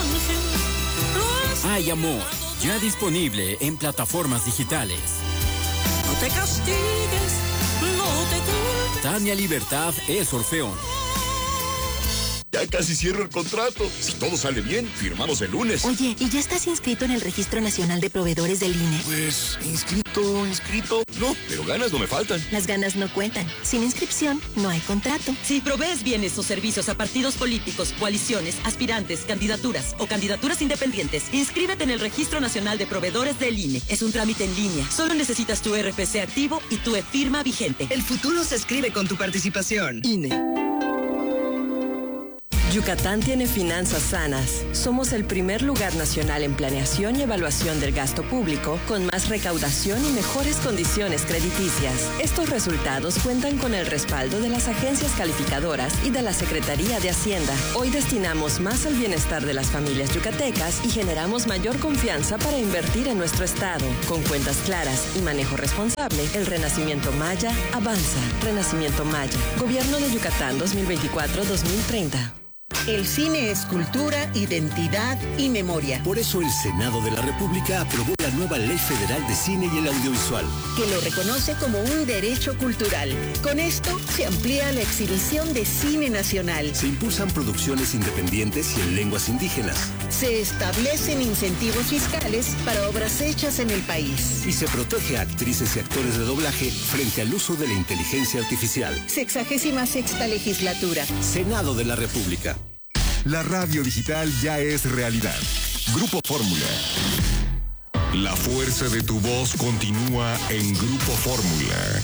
Hay Amor, ya disponible en plataformas digitales. No te castigues, no te culpes. Tania Libertad es Orfeón. Ya casi cierro el contrato. Si todo sale bien, firmamos el lunes. Oye, ¿y ya estás inscrito en el Registro Nacional de Proveedores del I N E? Pues, inscrito, inscrito. No, pero ganas no me faltan. Las ganas no cuentan. Sin inscripción, no hay contrato. Si provees bienes o servicios a partidos políticos, coaliciones, aspirantes, candidaturas o candidaturas independientes, inscríbete en el Registro Nacional de Proveedores del I N E. Es un trámite en línea. Solo necesitas tu R F C activo y tu e-firma vigente. El futuro se escribe con tu participación. I N E. Yucatán tiene finanzas sanas. Somos el primer lugar nacional en planeación y evaluación del gasto público, con más recaudación y mejores condiciones crediticias. Estos resultados cuentan con el respaldo de las agencias calificadoras y de la Secretaría de Hacienda. Hoy destinamos más al bienestar de las familias yucatecas y generamos mayor confianza para invertir en nuestro estado. Con cuentas claras y manejo responsable, el Renacimiento Maya avanza. Renacimiento Maya. Gobierno de Yucatán dos mil veinticuatro a dos mil treinta. El cine es cultura, identidad y memoria. Por eso el Senado de la República aprobó la nueva Ley Federal de Cine y el Audiovisual, que lo reconoce como un derecho cultural. Con esto se amplía la exhibición de cine nacional. Se impulsan producciones independientes y en lenguas indígenas. Se establecen incentivos fiscales para obras hechas en el país. Y se protege a actrices y actores de doblaje frente al uso de la inteligencia artificial. Sexagésima sexta legislatura. Senado de la República. La radio digital ya es realidad. Grupo Fórmula. La fuerza de tu voz continúa en Grupo Fórmula.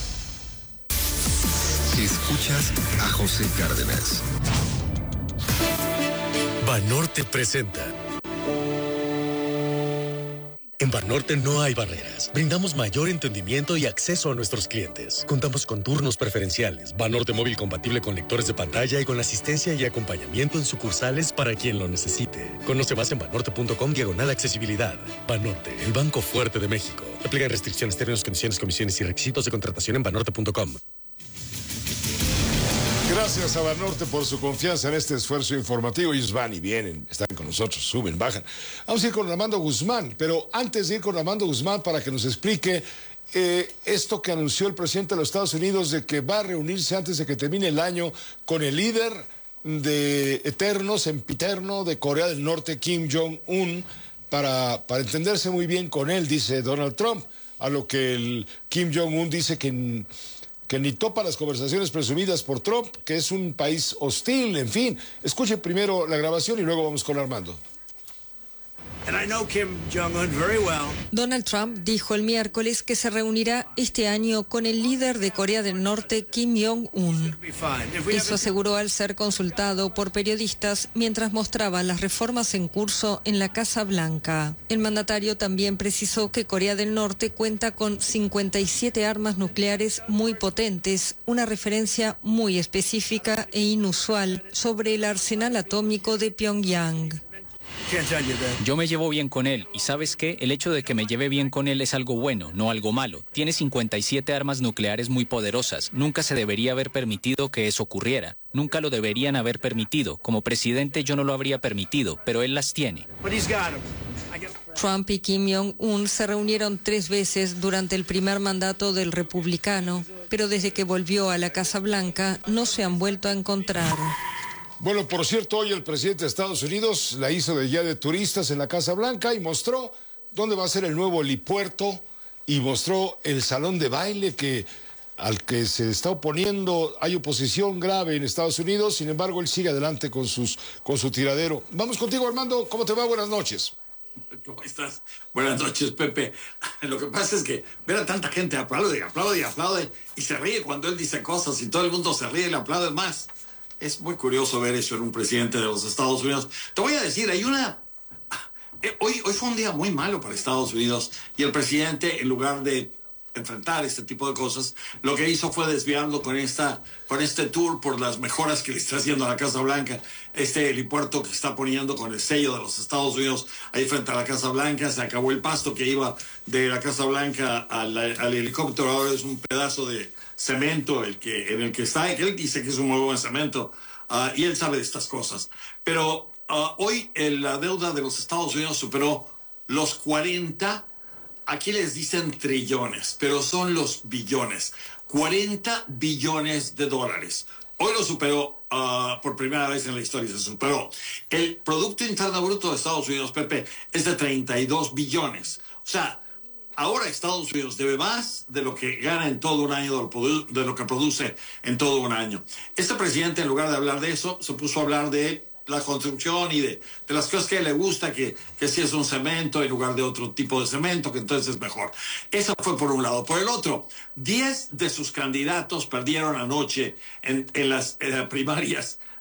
Escuchas a José Cárdenas. Banorte presenta. En Banorte no hay barreras. Brindamos mayor entendimiento y acceso a nuestros clientes. Contamos con turnos preferenciales, Banorte móvil compatible con lectores de pantalla y con asistencia y acompañamiento en sucursales para quien lo necesite. Conoce más en banorte punto com diagonal accesibilidad. Banorte, el banco fuerte de México. Aplican restricciones, términos, condiciones, comisiones y requisitos de contratación en banorte punto com. Gracias a Banorte por su confianza en este esfuerzo informativo. Ellos van y vienen, están con nosotros, suben, bajan. Vamos a ir con Armando Guzmán, pero antes de ir con Armando Guzmán para que nos explique eh, esto que anunció el presidente de los Estados Unidos de que va a reunirse antes de que termine el año con el líder de eterno, sempiterno de Corea del Norte, Kim Jong-un, para, para entenderse muy bien con él, dice Donald Trump, a lo que el Kim Jong-un dice que... que ni topa las conversaciones presumidas por Trump, que es un país hostil, en fin. Escuche primero la grabación y luego vamos con Armando. And I know Kim Jong-un very well. Donald Trump dijo el miércoles que se reunirá este año con el líder de Corea del Norte, Kim Jong-un. Eso aseguró al ser consultado por periodistas mientras mostraba las reformas en curso en la Casa Blanca. El mandatario también precisó que Corea del Norte cuenta con cincuenta y siete armas nucleares muy potentes, una referencia muy específica e inusual sobre el arsenal atómico de Pyongyang. Yo me llevo bien con él, y ¿sabes qué? El hecho de que me lleve bien con él es algo bueno, no algo malo. Tiene cincuenta y siete armas nucleares muy poderosas. Nunca se debería haber permitido que eso ocurriera. Nunca lo deberían haber permitido. Como presidente yo no lo habría permitido, pero él las tiene. Trump y Kim Jong-un se reunieron tres veces durante el primer mandato del republicano, pero desde que volvió a la Casa Blanca no se han vuelto a encontrar. Bueno, por cierto, hoy el presidente de Estados Unidos la hizo de guía de turistas en la Casa Blanca y mostró dónde va a ser el nuevo helipuerto y mostró el salón de baile que al que se está oponiendo. Hay oposición grave en Estados Unidos, sin embargo, él sigue adelante con, sus, con su tiradero. Vamos contigo, Armando. ¿Cómo te va? Buenas noches. ¿Cómo estás? Buenas noches, Pepe. Lo que pasa es que ver a tanta gente aplaude y aplaude y aplaude y se ríe cuando él dice cosas y todo el mundo se ríe y le aplaude más. Es muy curioso ver eso en un presidente de los Estados Unidos. Te voy a decir, hay una... Eh, hoy, hoy fue un día muy malo para Estados Unidos y el presidente, en lugar de enfrentar este tipo de cosas, lo que hizo fue desviarlo con, esta, con este tour por las mejoras que le está haciendo a la Casa Blanca, este helipuerto que está poniendo con el sello de los Estados Unidos ahí frente a la Casa Blanca. Se acabó el pasto que iba de la Casa Blanca al, al helicóptero, ahora es un pedazo de cemento el que, en el que está, que él dice que es un muy buen cemento, uh, y él sabe de estas cosas. Pero uh, hoy el, la deuda de los Estados Unidos superó los cuarenta, aquí les dicen trillones, pero son los billones, cuarenta billones de dólares. Hoy lo superó uh, por primera vez en la historia, se superó. El Producto Interno Bruto de Estados Unidos, Pepe, es de treinta y dos billones. O sea, ahora Estados Unidos debe más de lo que gana en todo un año, de lo que produce en todo un año. Este presidente, en lugar de hablar de eso, se puso a hablar de la construcción y de, de las cosas que a él le gusta, que, que si es un cemento en lugar de otro tipo de cemento, que entonces es mejor. Eso fue por un lado. Por el otro, diez de sus candidatos perdieron anoche en, en las en primarias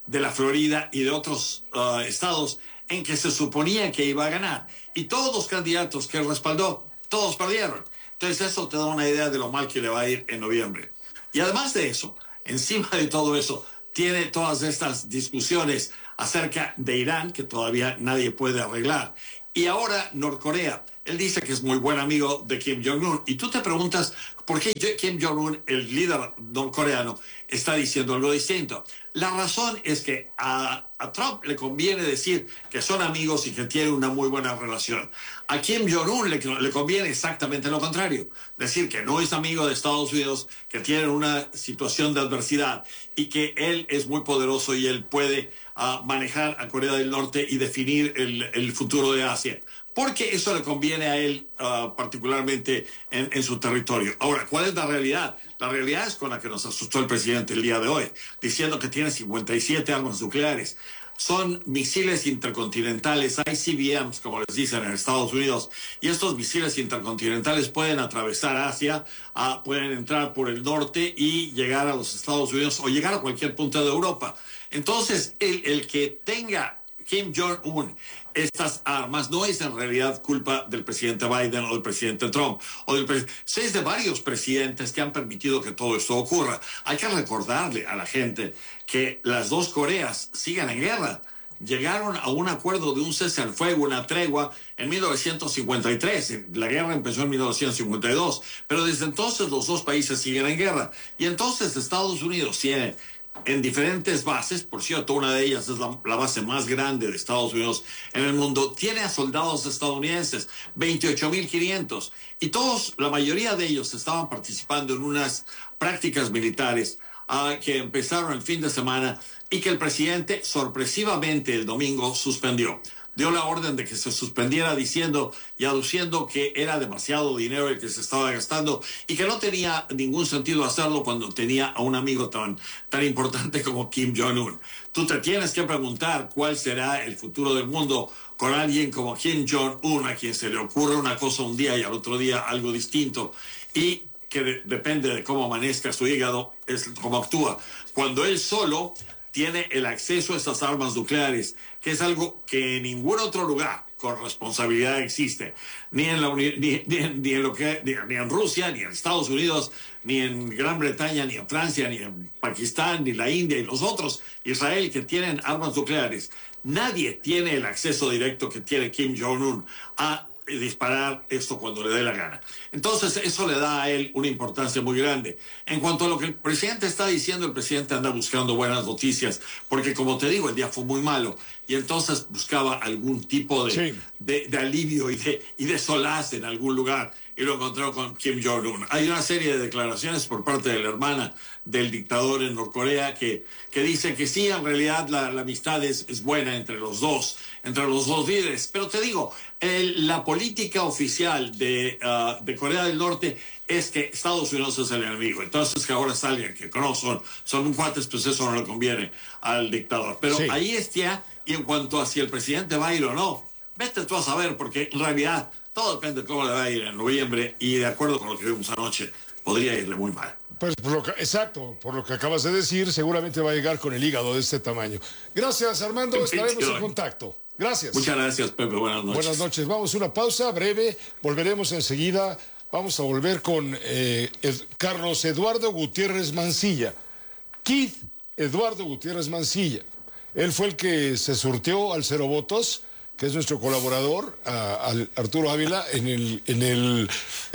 de la Florida y de otros uh, estados en que se suponía que iba a ganar. Y todos los candidatos que él respaldó, todos perdieron. Entonces eso te da una idea de lo mal que le va a ir en noviembre. Y además de eso, encima de todo eso, tiene todas estas discusiones acerca de Irán, que todavía nadie puede arreglar. Y ahora Norcorea. Él dice que es muy buen amigo de Kim Jong-un. Y tú te preguntas, ¿por qué Kim Jong-un, el líder norcoreano, está diciendo algo distinto? La razón es que a, a Trump le conviene decir que son amigos y que tienen una muy buena relación. A Kim Jong-un le, le conviene exactamente lo contrario. Decir que no es amigo de Estados Unidos, que tienen una situación de adversidad y que él es muy poderoso y él puede uh, manejar a Corea del Norte y definir el, el futuro de Asia. Porque eso le conviene a él uh, particularmente en, en su territorio. Ahora, ¿cuál es la realidad? La realidad es con la que nos asustó el presidente el día de hoy, diciendo que tiene cincuenta y siete armas nucleares. Son misiles intercontinentales, I C B Ms, como les dicen en Estados Unidos, y estos misiles intercontinentales pueden atravesar Asia, uh, pueden entrar por el norte y llegar a los Estados Unidos o llegar a cualquier punto de Europa. Entonces, el, el que tenga Kim Jong-un estas armas no es en realidad culpa del presidente Biden o del presidente Trump o del pre- es de varios presidentes que han permitido que todo esto ocurra. Hay que recordarle a la gente que las dos Coreas siguen en guerra. Llegaron a un acuerdo de un cese al fuego, una tregua, en mil novecientos cincuenta y tres. La guerra empezó en mil novecientos cincuenta y dos, pero desde entonces los dos países siguen en guerra. Y entonces Estados Unidos tiene en diferentes bases, por cierto, una de ellas es la, la base más grande de Estados Unidos en el mundo, tiene a soldados estadounidenses, veintiocho mil quinientos, y todos, la mayoría de ellos estaban participando en unas prácticas militares uh, que empezaron el fin de semana y que el presidente sorpresivamente el domingo suspendió. Dio la orden de que se suspendiera diciendo y aduciendo que era demasiado dinero el que se estaba gastando y que no tenía ningún sentido hacerlo cuando tenía a un amigo tan, tan importante como Kim Jong-un. Tú te tienes que preguntar cuál será el futuro del mundo con alguien como Kim Jong-un, a quien se le ocurre una cosa un día y al otro día algo distinto, y que de, depende de cómo amanezca su hígado, es cómo actúa. Cuando él solo tiene el acceso a estas armas nucleares, que es algo que en ningún otro lugar con responsabilidad existe, ni en, la uni- ni, ni, en, ni en lo que ni, ni en Rusia, ni en Estados Unidos, ni en Gran Bretaña, ni en Francia, ni en Pakistán, ni la India y los otros, Israel, que tienen armas nucleares. Nadie tiene el acceso directo que tiene Kim Jong-un a disparar esto cuando le dé la gana. Entonces eso le da a él una importancia muy grande. En cuanto a lo que el presidente está diciendo, el presidente anda buscando buenas noticias, porque como te digo, el día fue muy malo, y entonces buscaba algún tipo de, sí. de, de alivio y de, y de solaz en algún lugar, y lo encontró con Kim Jong-un. Hay una serie de declaraciones por parte de la hermana del dictador en Norcorea que, que dice que sí, en realidad la, la amistad es, es buena entre los dos, entre los dos líderes. Pero te digo, el, la política oficial de, uh, de Corea del Norte es que Estados Unidos es el enemigo. Entonces que ahora salgan, que no son, son un cuates, pues eso no le conviene al dictador. Pero sí. Ahí está, y en cuanto a si el presidente va a ir o no, vete tú a saber, porque en realidad todo depende de cómo le va a ir en noviembre, y de acuerdo con lo que vimos anoche, podría irle muy mal. Pues por lo que, exacto, por lo que acabas de decir, seguramente va a llegar con el hígado de este tamaño. Gracias, Armando, estaremos en contacto. Gracias. Muchas gracias, Pepe, buenas noches. Buenas noches, vamos a una pausa breve, volveremos enseguida, vamos a volver con eh, Ed, Carlos Eduardo Gutiérrez Mancilla. Keith Eduardo Gutiérrez Mancilla, él fue el que se surtió al Cero Votos, que es nuestro colaborador, a, a Arturo Ávila, en el, en el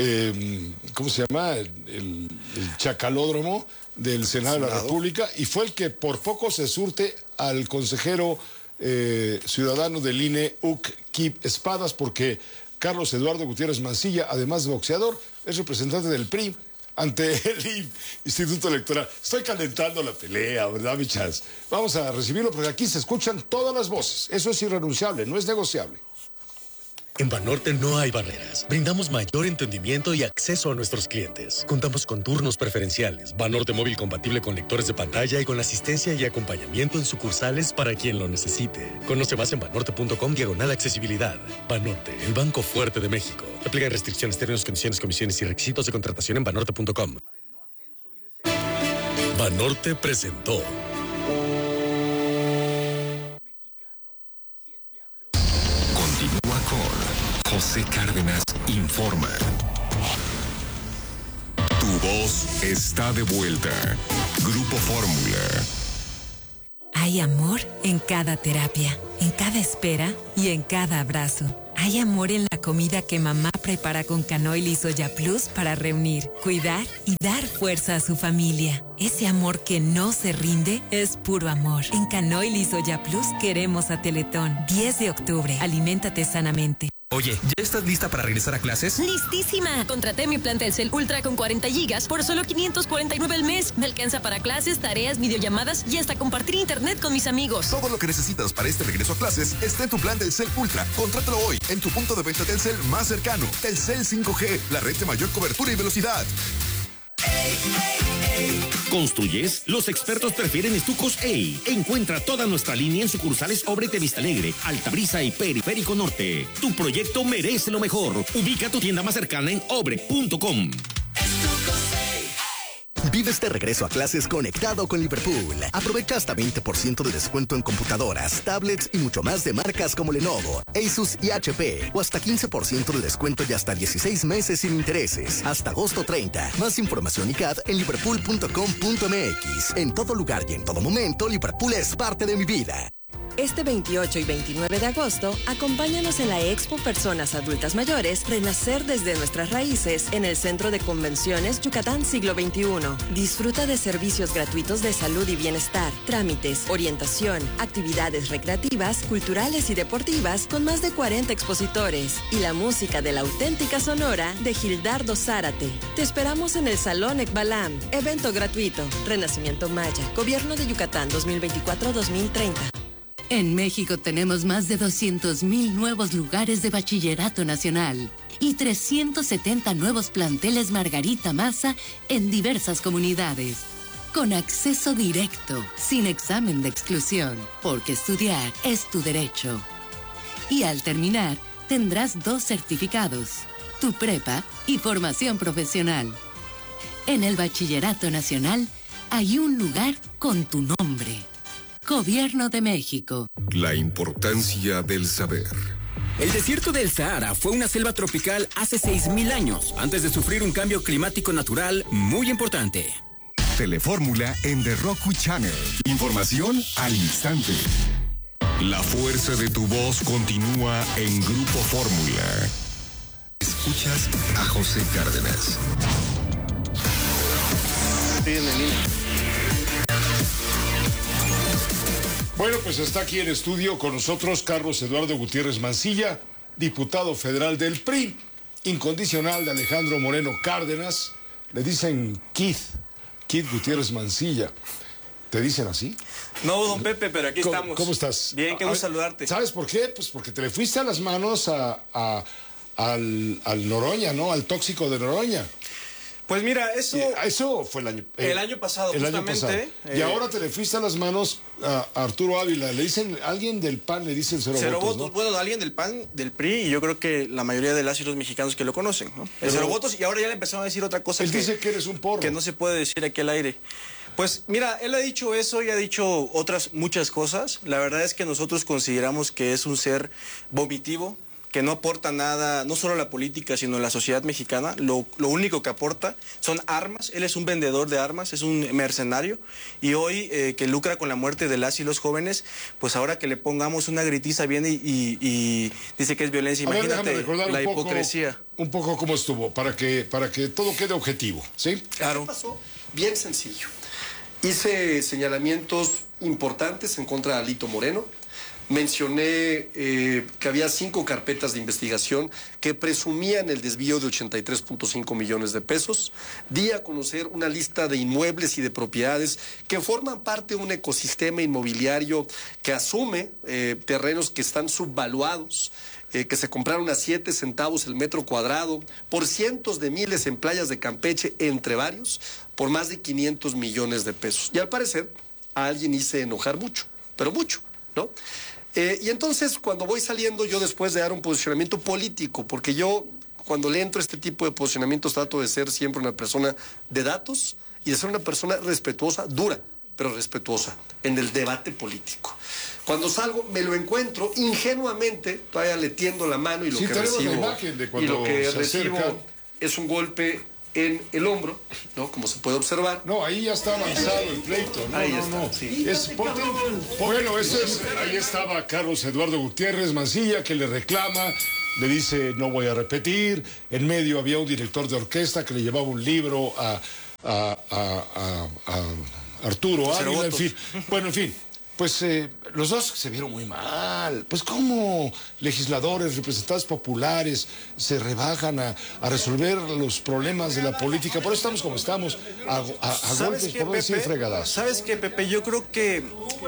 eh, ¿cómo se llama? El, el, el chacalódromo del Senado, Senado de la República, y fue el que por poco se surte al consejero eh, ciudadano del I N E, U C Kip Espadas, porque Carlos Eduardo Gutiérrez Mancilla, además de boxeador, es representante del P R I ante el Instituto Electoral. Estoy calentando la pelea, ¿verdad, mi chas? Vamos a recibirlo porque aquí se escuchan todas las voces. Eso es irrenunciable, no es negociable. En Banorte no hay barreras. Brindamos mayor entendimiento y acceso a nuestros clientes. Contamos con turnos preferenciales, Banorte móvil compatible con lectores de pantalla y con asistencia y acompañamiento en sucursales para quien lo necesite. Conoce más en banorte.com diagonal accesibilidad. Banorte, el banco fuerte de México. Aplican restricciones, términos, condiciones, comisiones y requisitos de contratación en banorte punto com. Banorte presentó con José Cárdenas informa. Tu voz está de vuelta. Grupo Fórmula. Hay amor en cada terapia, en cada espera y en cada abrazo. Hay amor en la comida que mamá prepara con Canoil y Soya Plus para reunir, cuidar y dar fuerza a su familia. Ese amor que no se rinde es puro amor. En Canoil y Soya Plus queremos a Teletón. diez de octubre. Aliméntate sanamente. Oye, ¿ya estás lista para regresar a clases? ¡Listísima! Contraté mi plan Telcel Ultra con cuarenta gigas por solo quinientos cuarenta y nueve al mes. Me alcanza para clases, tareas, videollamadas y hasta compartir internet con mis amigos. Todo lo que necesitas para este regreso a clases está en tu plan Telcel Ultra. Contrátalo hoy en tu punto de venta Telcel más cercano. Telcel cinco G, la red de mayor cobertura y velocidad. ¿Construyes? Los expertos prefieren estucos A. Encuentra toda nuestra línea en sucursales Obrete de Vista Alegre, Altabrisa y Periférico Norte. Tu proyecto merece lo mejor. Ubica tu tienda más cercana en obre punto com. Vive este regreso a clases conectado con Liverpool. Aprovecha hasta veinte por ciento de descuento en computadoras, tablets y mucho más de marcas como Lenovo, Asus y H P. O hasta quince por ciento de descuento y hasta dieciséis meses sin intereses. Hasta agosto treinta. Más información y C A D en liverpool punto com punto m x. En todo lugar y en todo momento, Liverpool es parte de mi vida. Este veintiocho y veintinueve de agosto, acompáñanos en la Expo Personas Adultas Mayores Renacer desde nuestras raíces en el Centro de Convenciones Yucatán Siglo veintiuno. Disfruta de servicios gratuitos de salud y bienestar, trámites, orientación, actividades recreativas, culturales y deportivas con más de cuarenta expositores y la música de la auténtica Sonora de Gildardo Zárate. Te esperamos en el Salón Ekbalam. Evento gratuito. Renacimiento Maya. Gobierno de Yucatán dos mil veinticuatro a dos mil treinta. En México tenemos más de doscientos mil nuevos lugares de bachillerato nacional y trescientos setenta nuevos planteles Margarita Maza en diversas comunidades. Con acceso directo, sin examen de exclusión, porque estudiar es tu derecho. Y al terminar, tendrás dos certificados, tu prepa y formación profesional. En el Bachillerato Nacional hay un lugar con tu nombre. Gobierno de México. La importancia del saber. El desierto del Sahara fue una selva tropical hace seis mil años, antes de sufrir un cambio climático natural muy importante. Telefórmula en The Roku Channel. Información al instante. La fuerza de tu voz continúa en Grupo Fórmula. Escuchas a José Cárdenas. Bueno, pues está aquí en estudio con nosotros Carlos Eduardo Gutiérrez Mancilla, diputado federal del P R I, incondicional de Alejandro Moreno Cárdenas. Le dicen Keith, Keith Gutiérrez Mancilla. ¿Te dicen así? No, don Pepe, pero aquí ¿Cómo, estamos. ¿Cómo estás? Bien, qué gusto saludarte. ¿Sabes por qué? Pues porque te le fuiste a las manos a, a, al, al Noroña, ¿no? Al tóxico de Noroña. Pues mira, eso... Y eso fue el año... El eh, año pasado, el justamente. Año pasado. Y eh, ahora te le fuiste a las manos a Arturo Ávila. Le dicen, alguien del P A N le dicen cero, cero votos, votos, ¿no? Bueno, alguien del P A N, del P R I, y yo creo que la mayoría de las y los mexicanos que lo conocen, ¿no? El Pero, cero votos, y ahora ya le empezaron a decir otra cosa. Él que, dice que eres un porro. Que no se puede decir aquí al aire. Pues mira, él ha dicho eso y ha dicho otras muchas cosas. La verdad es que nosotros consideramos que es un ser vomitivo, que no aporta nada, no solo a la política, sino a la sociedad mexicana. Lo, lo único que aporta son armas. Él es un vendedor de armas, es un mercenario. Y hoy eh, que lucra con la muerte de las y los jóvenes, pues ahora que le pongamos una gritiza viene y, y, y dice que es violencia. A ver, Imagínate recordar la un poco, hipocresía. Un poco cómo estuvo, para que, para que todo quede objetivo, ¿sí? Claro. ¿Qué pasó? Bien sencillo. Hice señalamientos importantes en contra de Alito Moreno. Mencioné eh, que había cinco carpetas de investigación que presumían el desvío de ochenta y tres punto cinco millones de pesos. Di a conocer una lista de inmuebles y de propiedades que forman parte de un ecosistema inmobiliario que asume eh, terrenos que están subvaluados, eh, que se compraron a siete centavos el metro cuadrado, por cientos de miles en playas de Campeche, entre varios, por más de quinientos millones de pesos. Y al parecer a alguien hice enojar mucho, pero mucho, ¿no? Eh, y entonces, cuando voy saliendo, yo después de dar un posicionamiento político, porque yo, cuando le entro a este tipo de posicionamientos, trato de ser siempre una persona de datos y de ser una persona respetuosa, dura, pero respetuosa, en el debate político. Cuando salgo, me lo encuentro ingenuamente, todavía le tiendo la mano y lo sí, que tenemos recibo, la imagen de y cuando lo que se recibo acercan. es un golpe en el hombro, ¿no? Como se puede observar. No, ahí ya está avanzado el pleito. No, ahí no, está, no. sí. Es, ponte- bueno, ese es, ahí estaba Carlos Eduardo Gutiérrez Mancilla, que le reclama, le dice no voy a repetir. En medio había un director de orquesta que le llevaba un libro a, a, a, a, a Arturo Ávila, en fin. Bueno, en fin. Pues eh, los dos se vieron muy mal. Pues cómo legisladores, representantes populares se rebajan a, a resolver los problemas de la política. Por eso estamos como estamos, a, a, a golpes, qué, por no decir Pepe? fregadas. ¿Sabes qué, Pepe? Yo creo que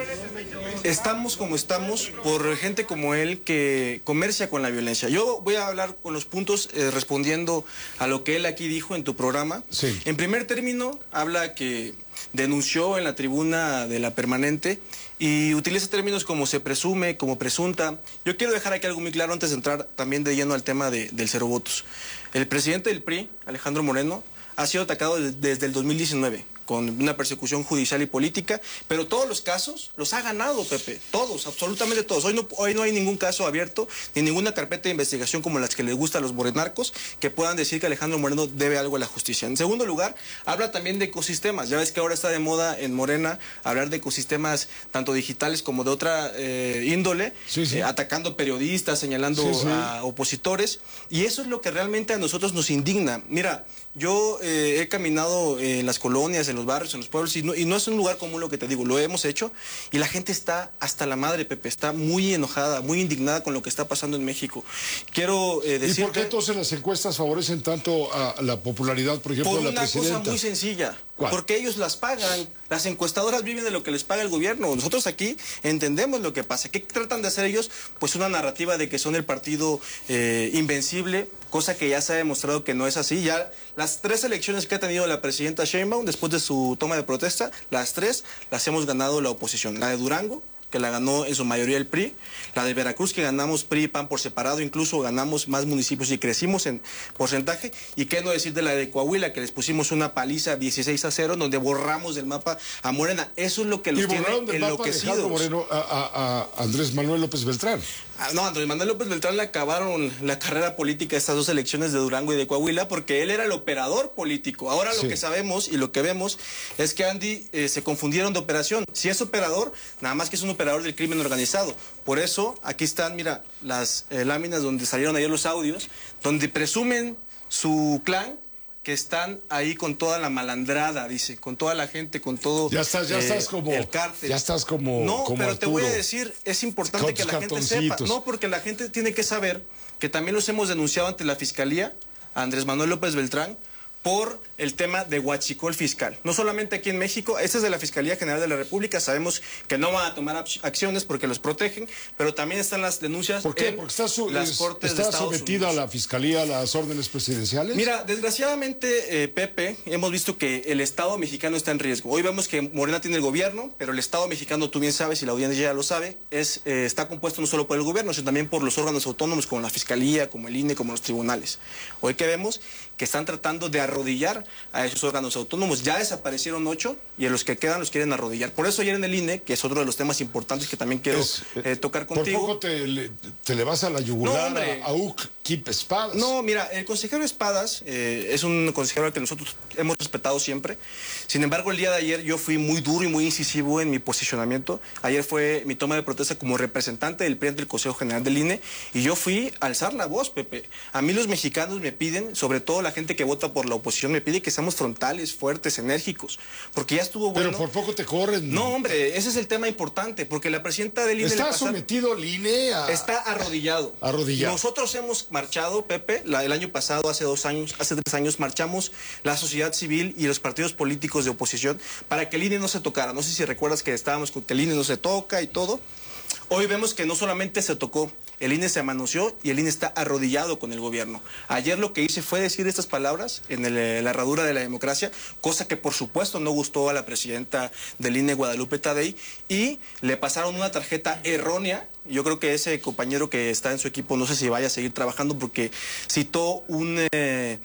estamos como estamos por gente como él que comercia con la violencia. Yo voy a hablar con los puntos eh, respondiendo a lo que él aquí dijo en tu programa. Sí. En primer término, habla que denunció en la tribuna de la permanente y utiliza términos como se presume, como presunta. Yo quiero dejar aquí algo muy claro antes de entrar también de lleno al tema de, del cero votos. El presidente del P R I, Alejandro Moreno, ha sido atacado desde el dos mil diecinueve con una persecución judicial y política, pero todos los casos los ha ganado, Pepe, todos, absolutamente todos. Hoy no, hoy no hay ningún caso abierto, ni ninguna carpeta de investigación como las que les gusta a los morenarcos, que puedan decir que Alejandro Moreno debe algo a la justicia. En segundo lugar, habla también de ecosistemas. Ya ves que ahora está de moda en Morena hablar de ecosistemas tanto digitales como de otra eh, índole, sí, sí. Eh, atacando periodistas, señalando Sí, sí. a opositores, y eso es lo que realmente a nosotros nos indigna. Mira, yo eh, he caminado en las colonias, en los barrios, en los pueblos, y no, y no es un lugar común lo que te digo, lo hemos hecho, y la gente está hasta la madre, Pepe, está muy enojada, muy indignada con lo que está pasando en México. Quiero eh, decir ¿Y por qué entonces las encuestas favorecen tanto a la popularidad, por ejemplo, por de la una presidenta? cosa muy sencilla. ¿Cuál? Porque ellos las pagan. Las encuestadoras viven de lo que les paga el gobierno. Nosotros aquí entendemos lo que pasa. ¿Qué tratan de hacer ellos? Pues una narrativa de que son el partido eh, invencible, cosa que ya se ha demostrado que no es así. Ya las tres elecciones que ha tenido la presidenta Sheinbaum después de su toma de protesta, las tres las hemos ganado la oposición. La de Durango, que la ganó en su mayoría el P R I, la de Veracruz, que ganamos P R I y P A N por separado, incluso ganamos más municipios y crecimos en porcentaje, y qué no decir de la de Coahuila, que les pusimos una paliza dieciséis a cero, donde borramos del mapa a Morena. Eso es lo que los Y tiene borraron del mapa Alejandro enloquecidos. Moreno a, a- a Andrés Manuel López Beltrán. Ah, no, Andrés Manuel López Beltrán le acabaron la carrera política a estas dos elecciones de Durango y de Coahuila porque él era el operador político. Ahora lo Sí. que sabemos y lo que vemos es que Andy eh, se confundieron de operación. Si es operador, nada más que es un operador del crimen organizado. Por eso, aquí están, mira, las eh, láminas donde salieron ayer los audios, donde presumen su clan, que están ahí con toda la malandrada, dice, con toda la gente, con todo Ya estás, ya eh, estás como, el cártel. ya estás como, No, como pero te Arturo. voy a decir, es importante Con que tus la gente sepa. cartoncitos. No, porque la gente tiene que saber que también los hemos denunciado ante la Fiscalía, a Andrés Manuel López Beltrán, por el tema de huachicol fiscal. No solamente aquí en México, este es de la Fiscalía General de la República, sabemos que no van a tomar acciones porque los protegen, pero también están las denuncias ¿Por qué? en Porque está, su- las es- Cortes está de Estados sometida Unidos. a la Fiscalía a las órdenes presidenciales. Mira, desgraciadamente, eh, Pepe, hemos visto que el Estado mexicano está en riesgo. Hoy vemos que Morena tiene el gobierno, pero el Estado mexicano, tú bien sabes y la audiencia ya lo sabe, es, eh, está compuesto no solo por el gobierno, sino también por los órganos autónomos como la Fiscalía, como el I N E, como los tribunales. Hoy que vemos que están tratando de arrodillar a esos órganos autónomos. Ya desaparecieron ocho y a los que quedan los quieren arrodillar. Por eso ayer en el I N E, que es otro de los temas importantes que también quiero Es, eh, tocar Por contigo. poco te le, te le vas a la No, yugular hombre. a, a Uc Kip Espadas. No, mira, el consejero Espadas eh, es un consejero al que nosotros hemos respetado siempre. Sin embargo, el día de ayer yo fui muy duro y muy incisivo en mi posicionamiento. Ayer fue mi toma de protesta como representante del P R I ante el Consejo General del I N E y yo fui a alzar la voz, Pepe. A mí los mexicanos me piden, sobre todo la gente que vota por la oposición, me pide que seamos frontales, fuertes, enérgicos, porque ya estuvo bueno. Pero por poco te corren. No, hombre, ese es el tema importante, porque la presidenta del I N E... Está le pasa- sometido el I N E a... Está arrodillado. Arrodillado. Nosotros hemos marchado, Pepe, la, el año pasado, hace dos años, hace tres años, marchamos la sociedad civil y los partidos políticos de oposición para que el I N E no se tocara. No sé si recuerdas que estábamos con que el I N E no se toca y todo. Hoy vemos que no solamente se tocó, el I N E se manoseó y el I N E está arrodillado con el gobierno. Ayer lo que hice fue decir estas palabras en el, la herradura de la democracia, cosa que por supuesto no gustó a la presidenta del I N E, Guadalupe Tadei, y le pasaron una tarjeta errónea. Yo creo que ese compañero que está en su equipo no sé si vaya a seguir trabajando porque citó un... Eh,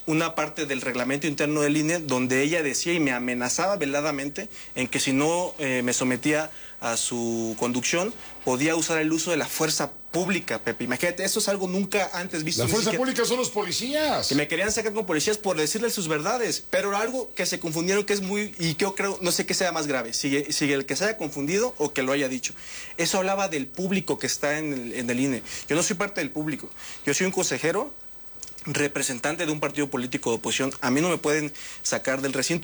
una parte del reglamento interno del I N E donde ella decía y me amenazaba veladamente en que si no eh, me sometía a su conducción, podía usar el uso de la fuerza pública, Pepe. Imagínate, eso es algo nunca antes visto. La fuerza pública son los policías. Que me querían sacar con policías por decirles sus verdades, pero algo que se confundieron que es muy, y que yo creo, no sé qué sea más grave, si, si el que se haya confundido o que lo haya dicho. Eso hablaba del público que está en el, en el I N E. Yo no soy parte del público, yo soy un consejero, representante de un partido político de oposición. A mí no me pueden sacar del recinto.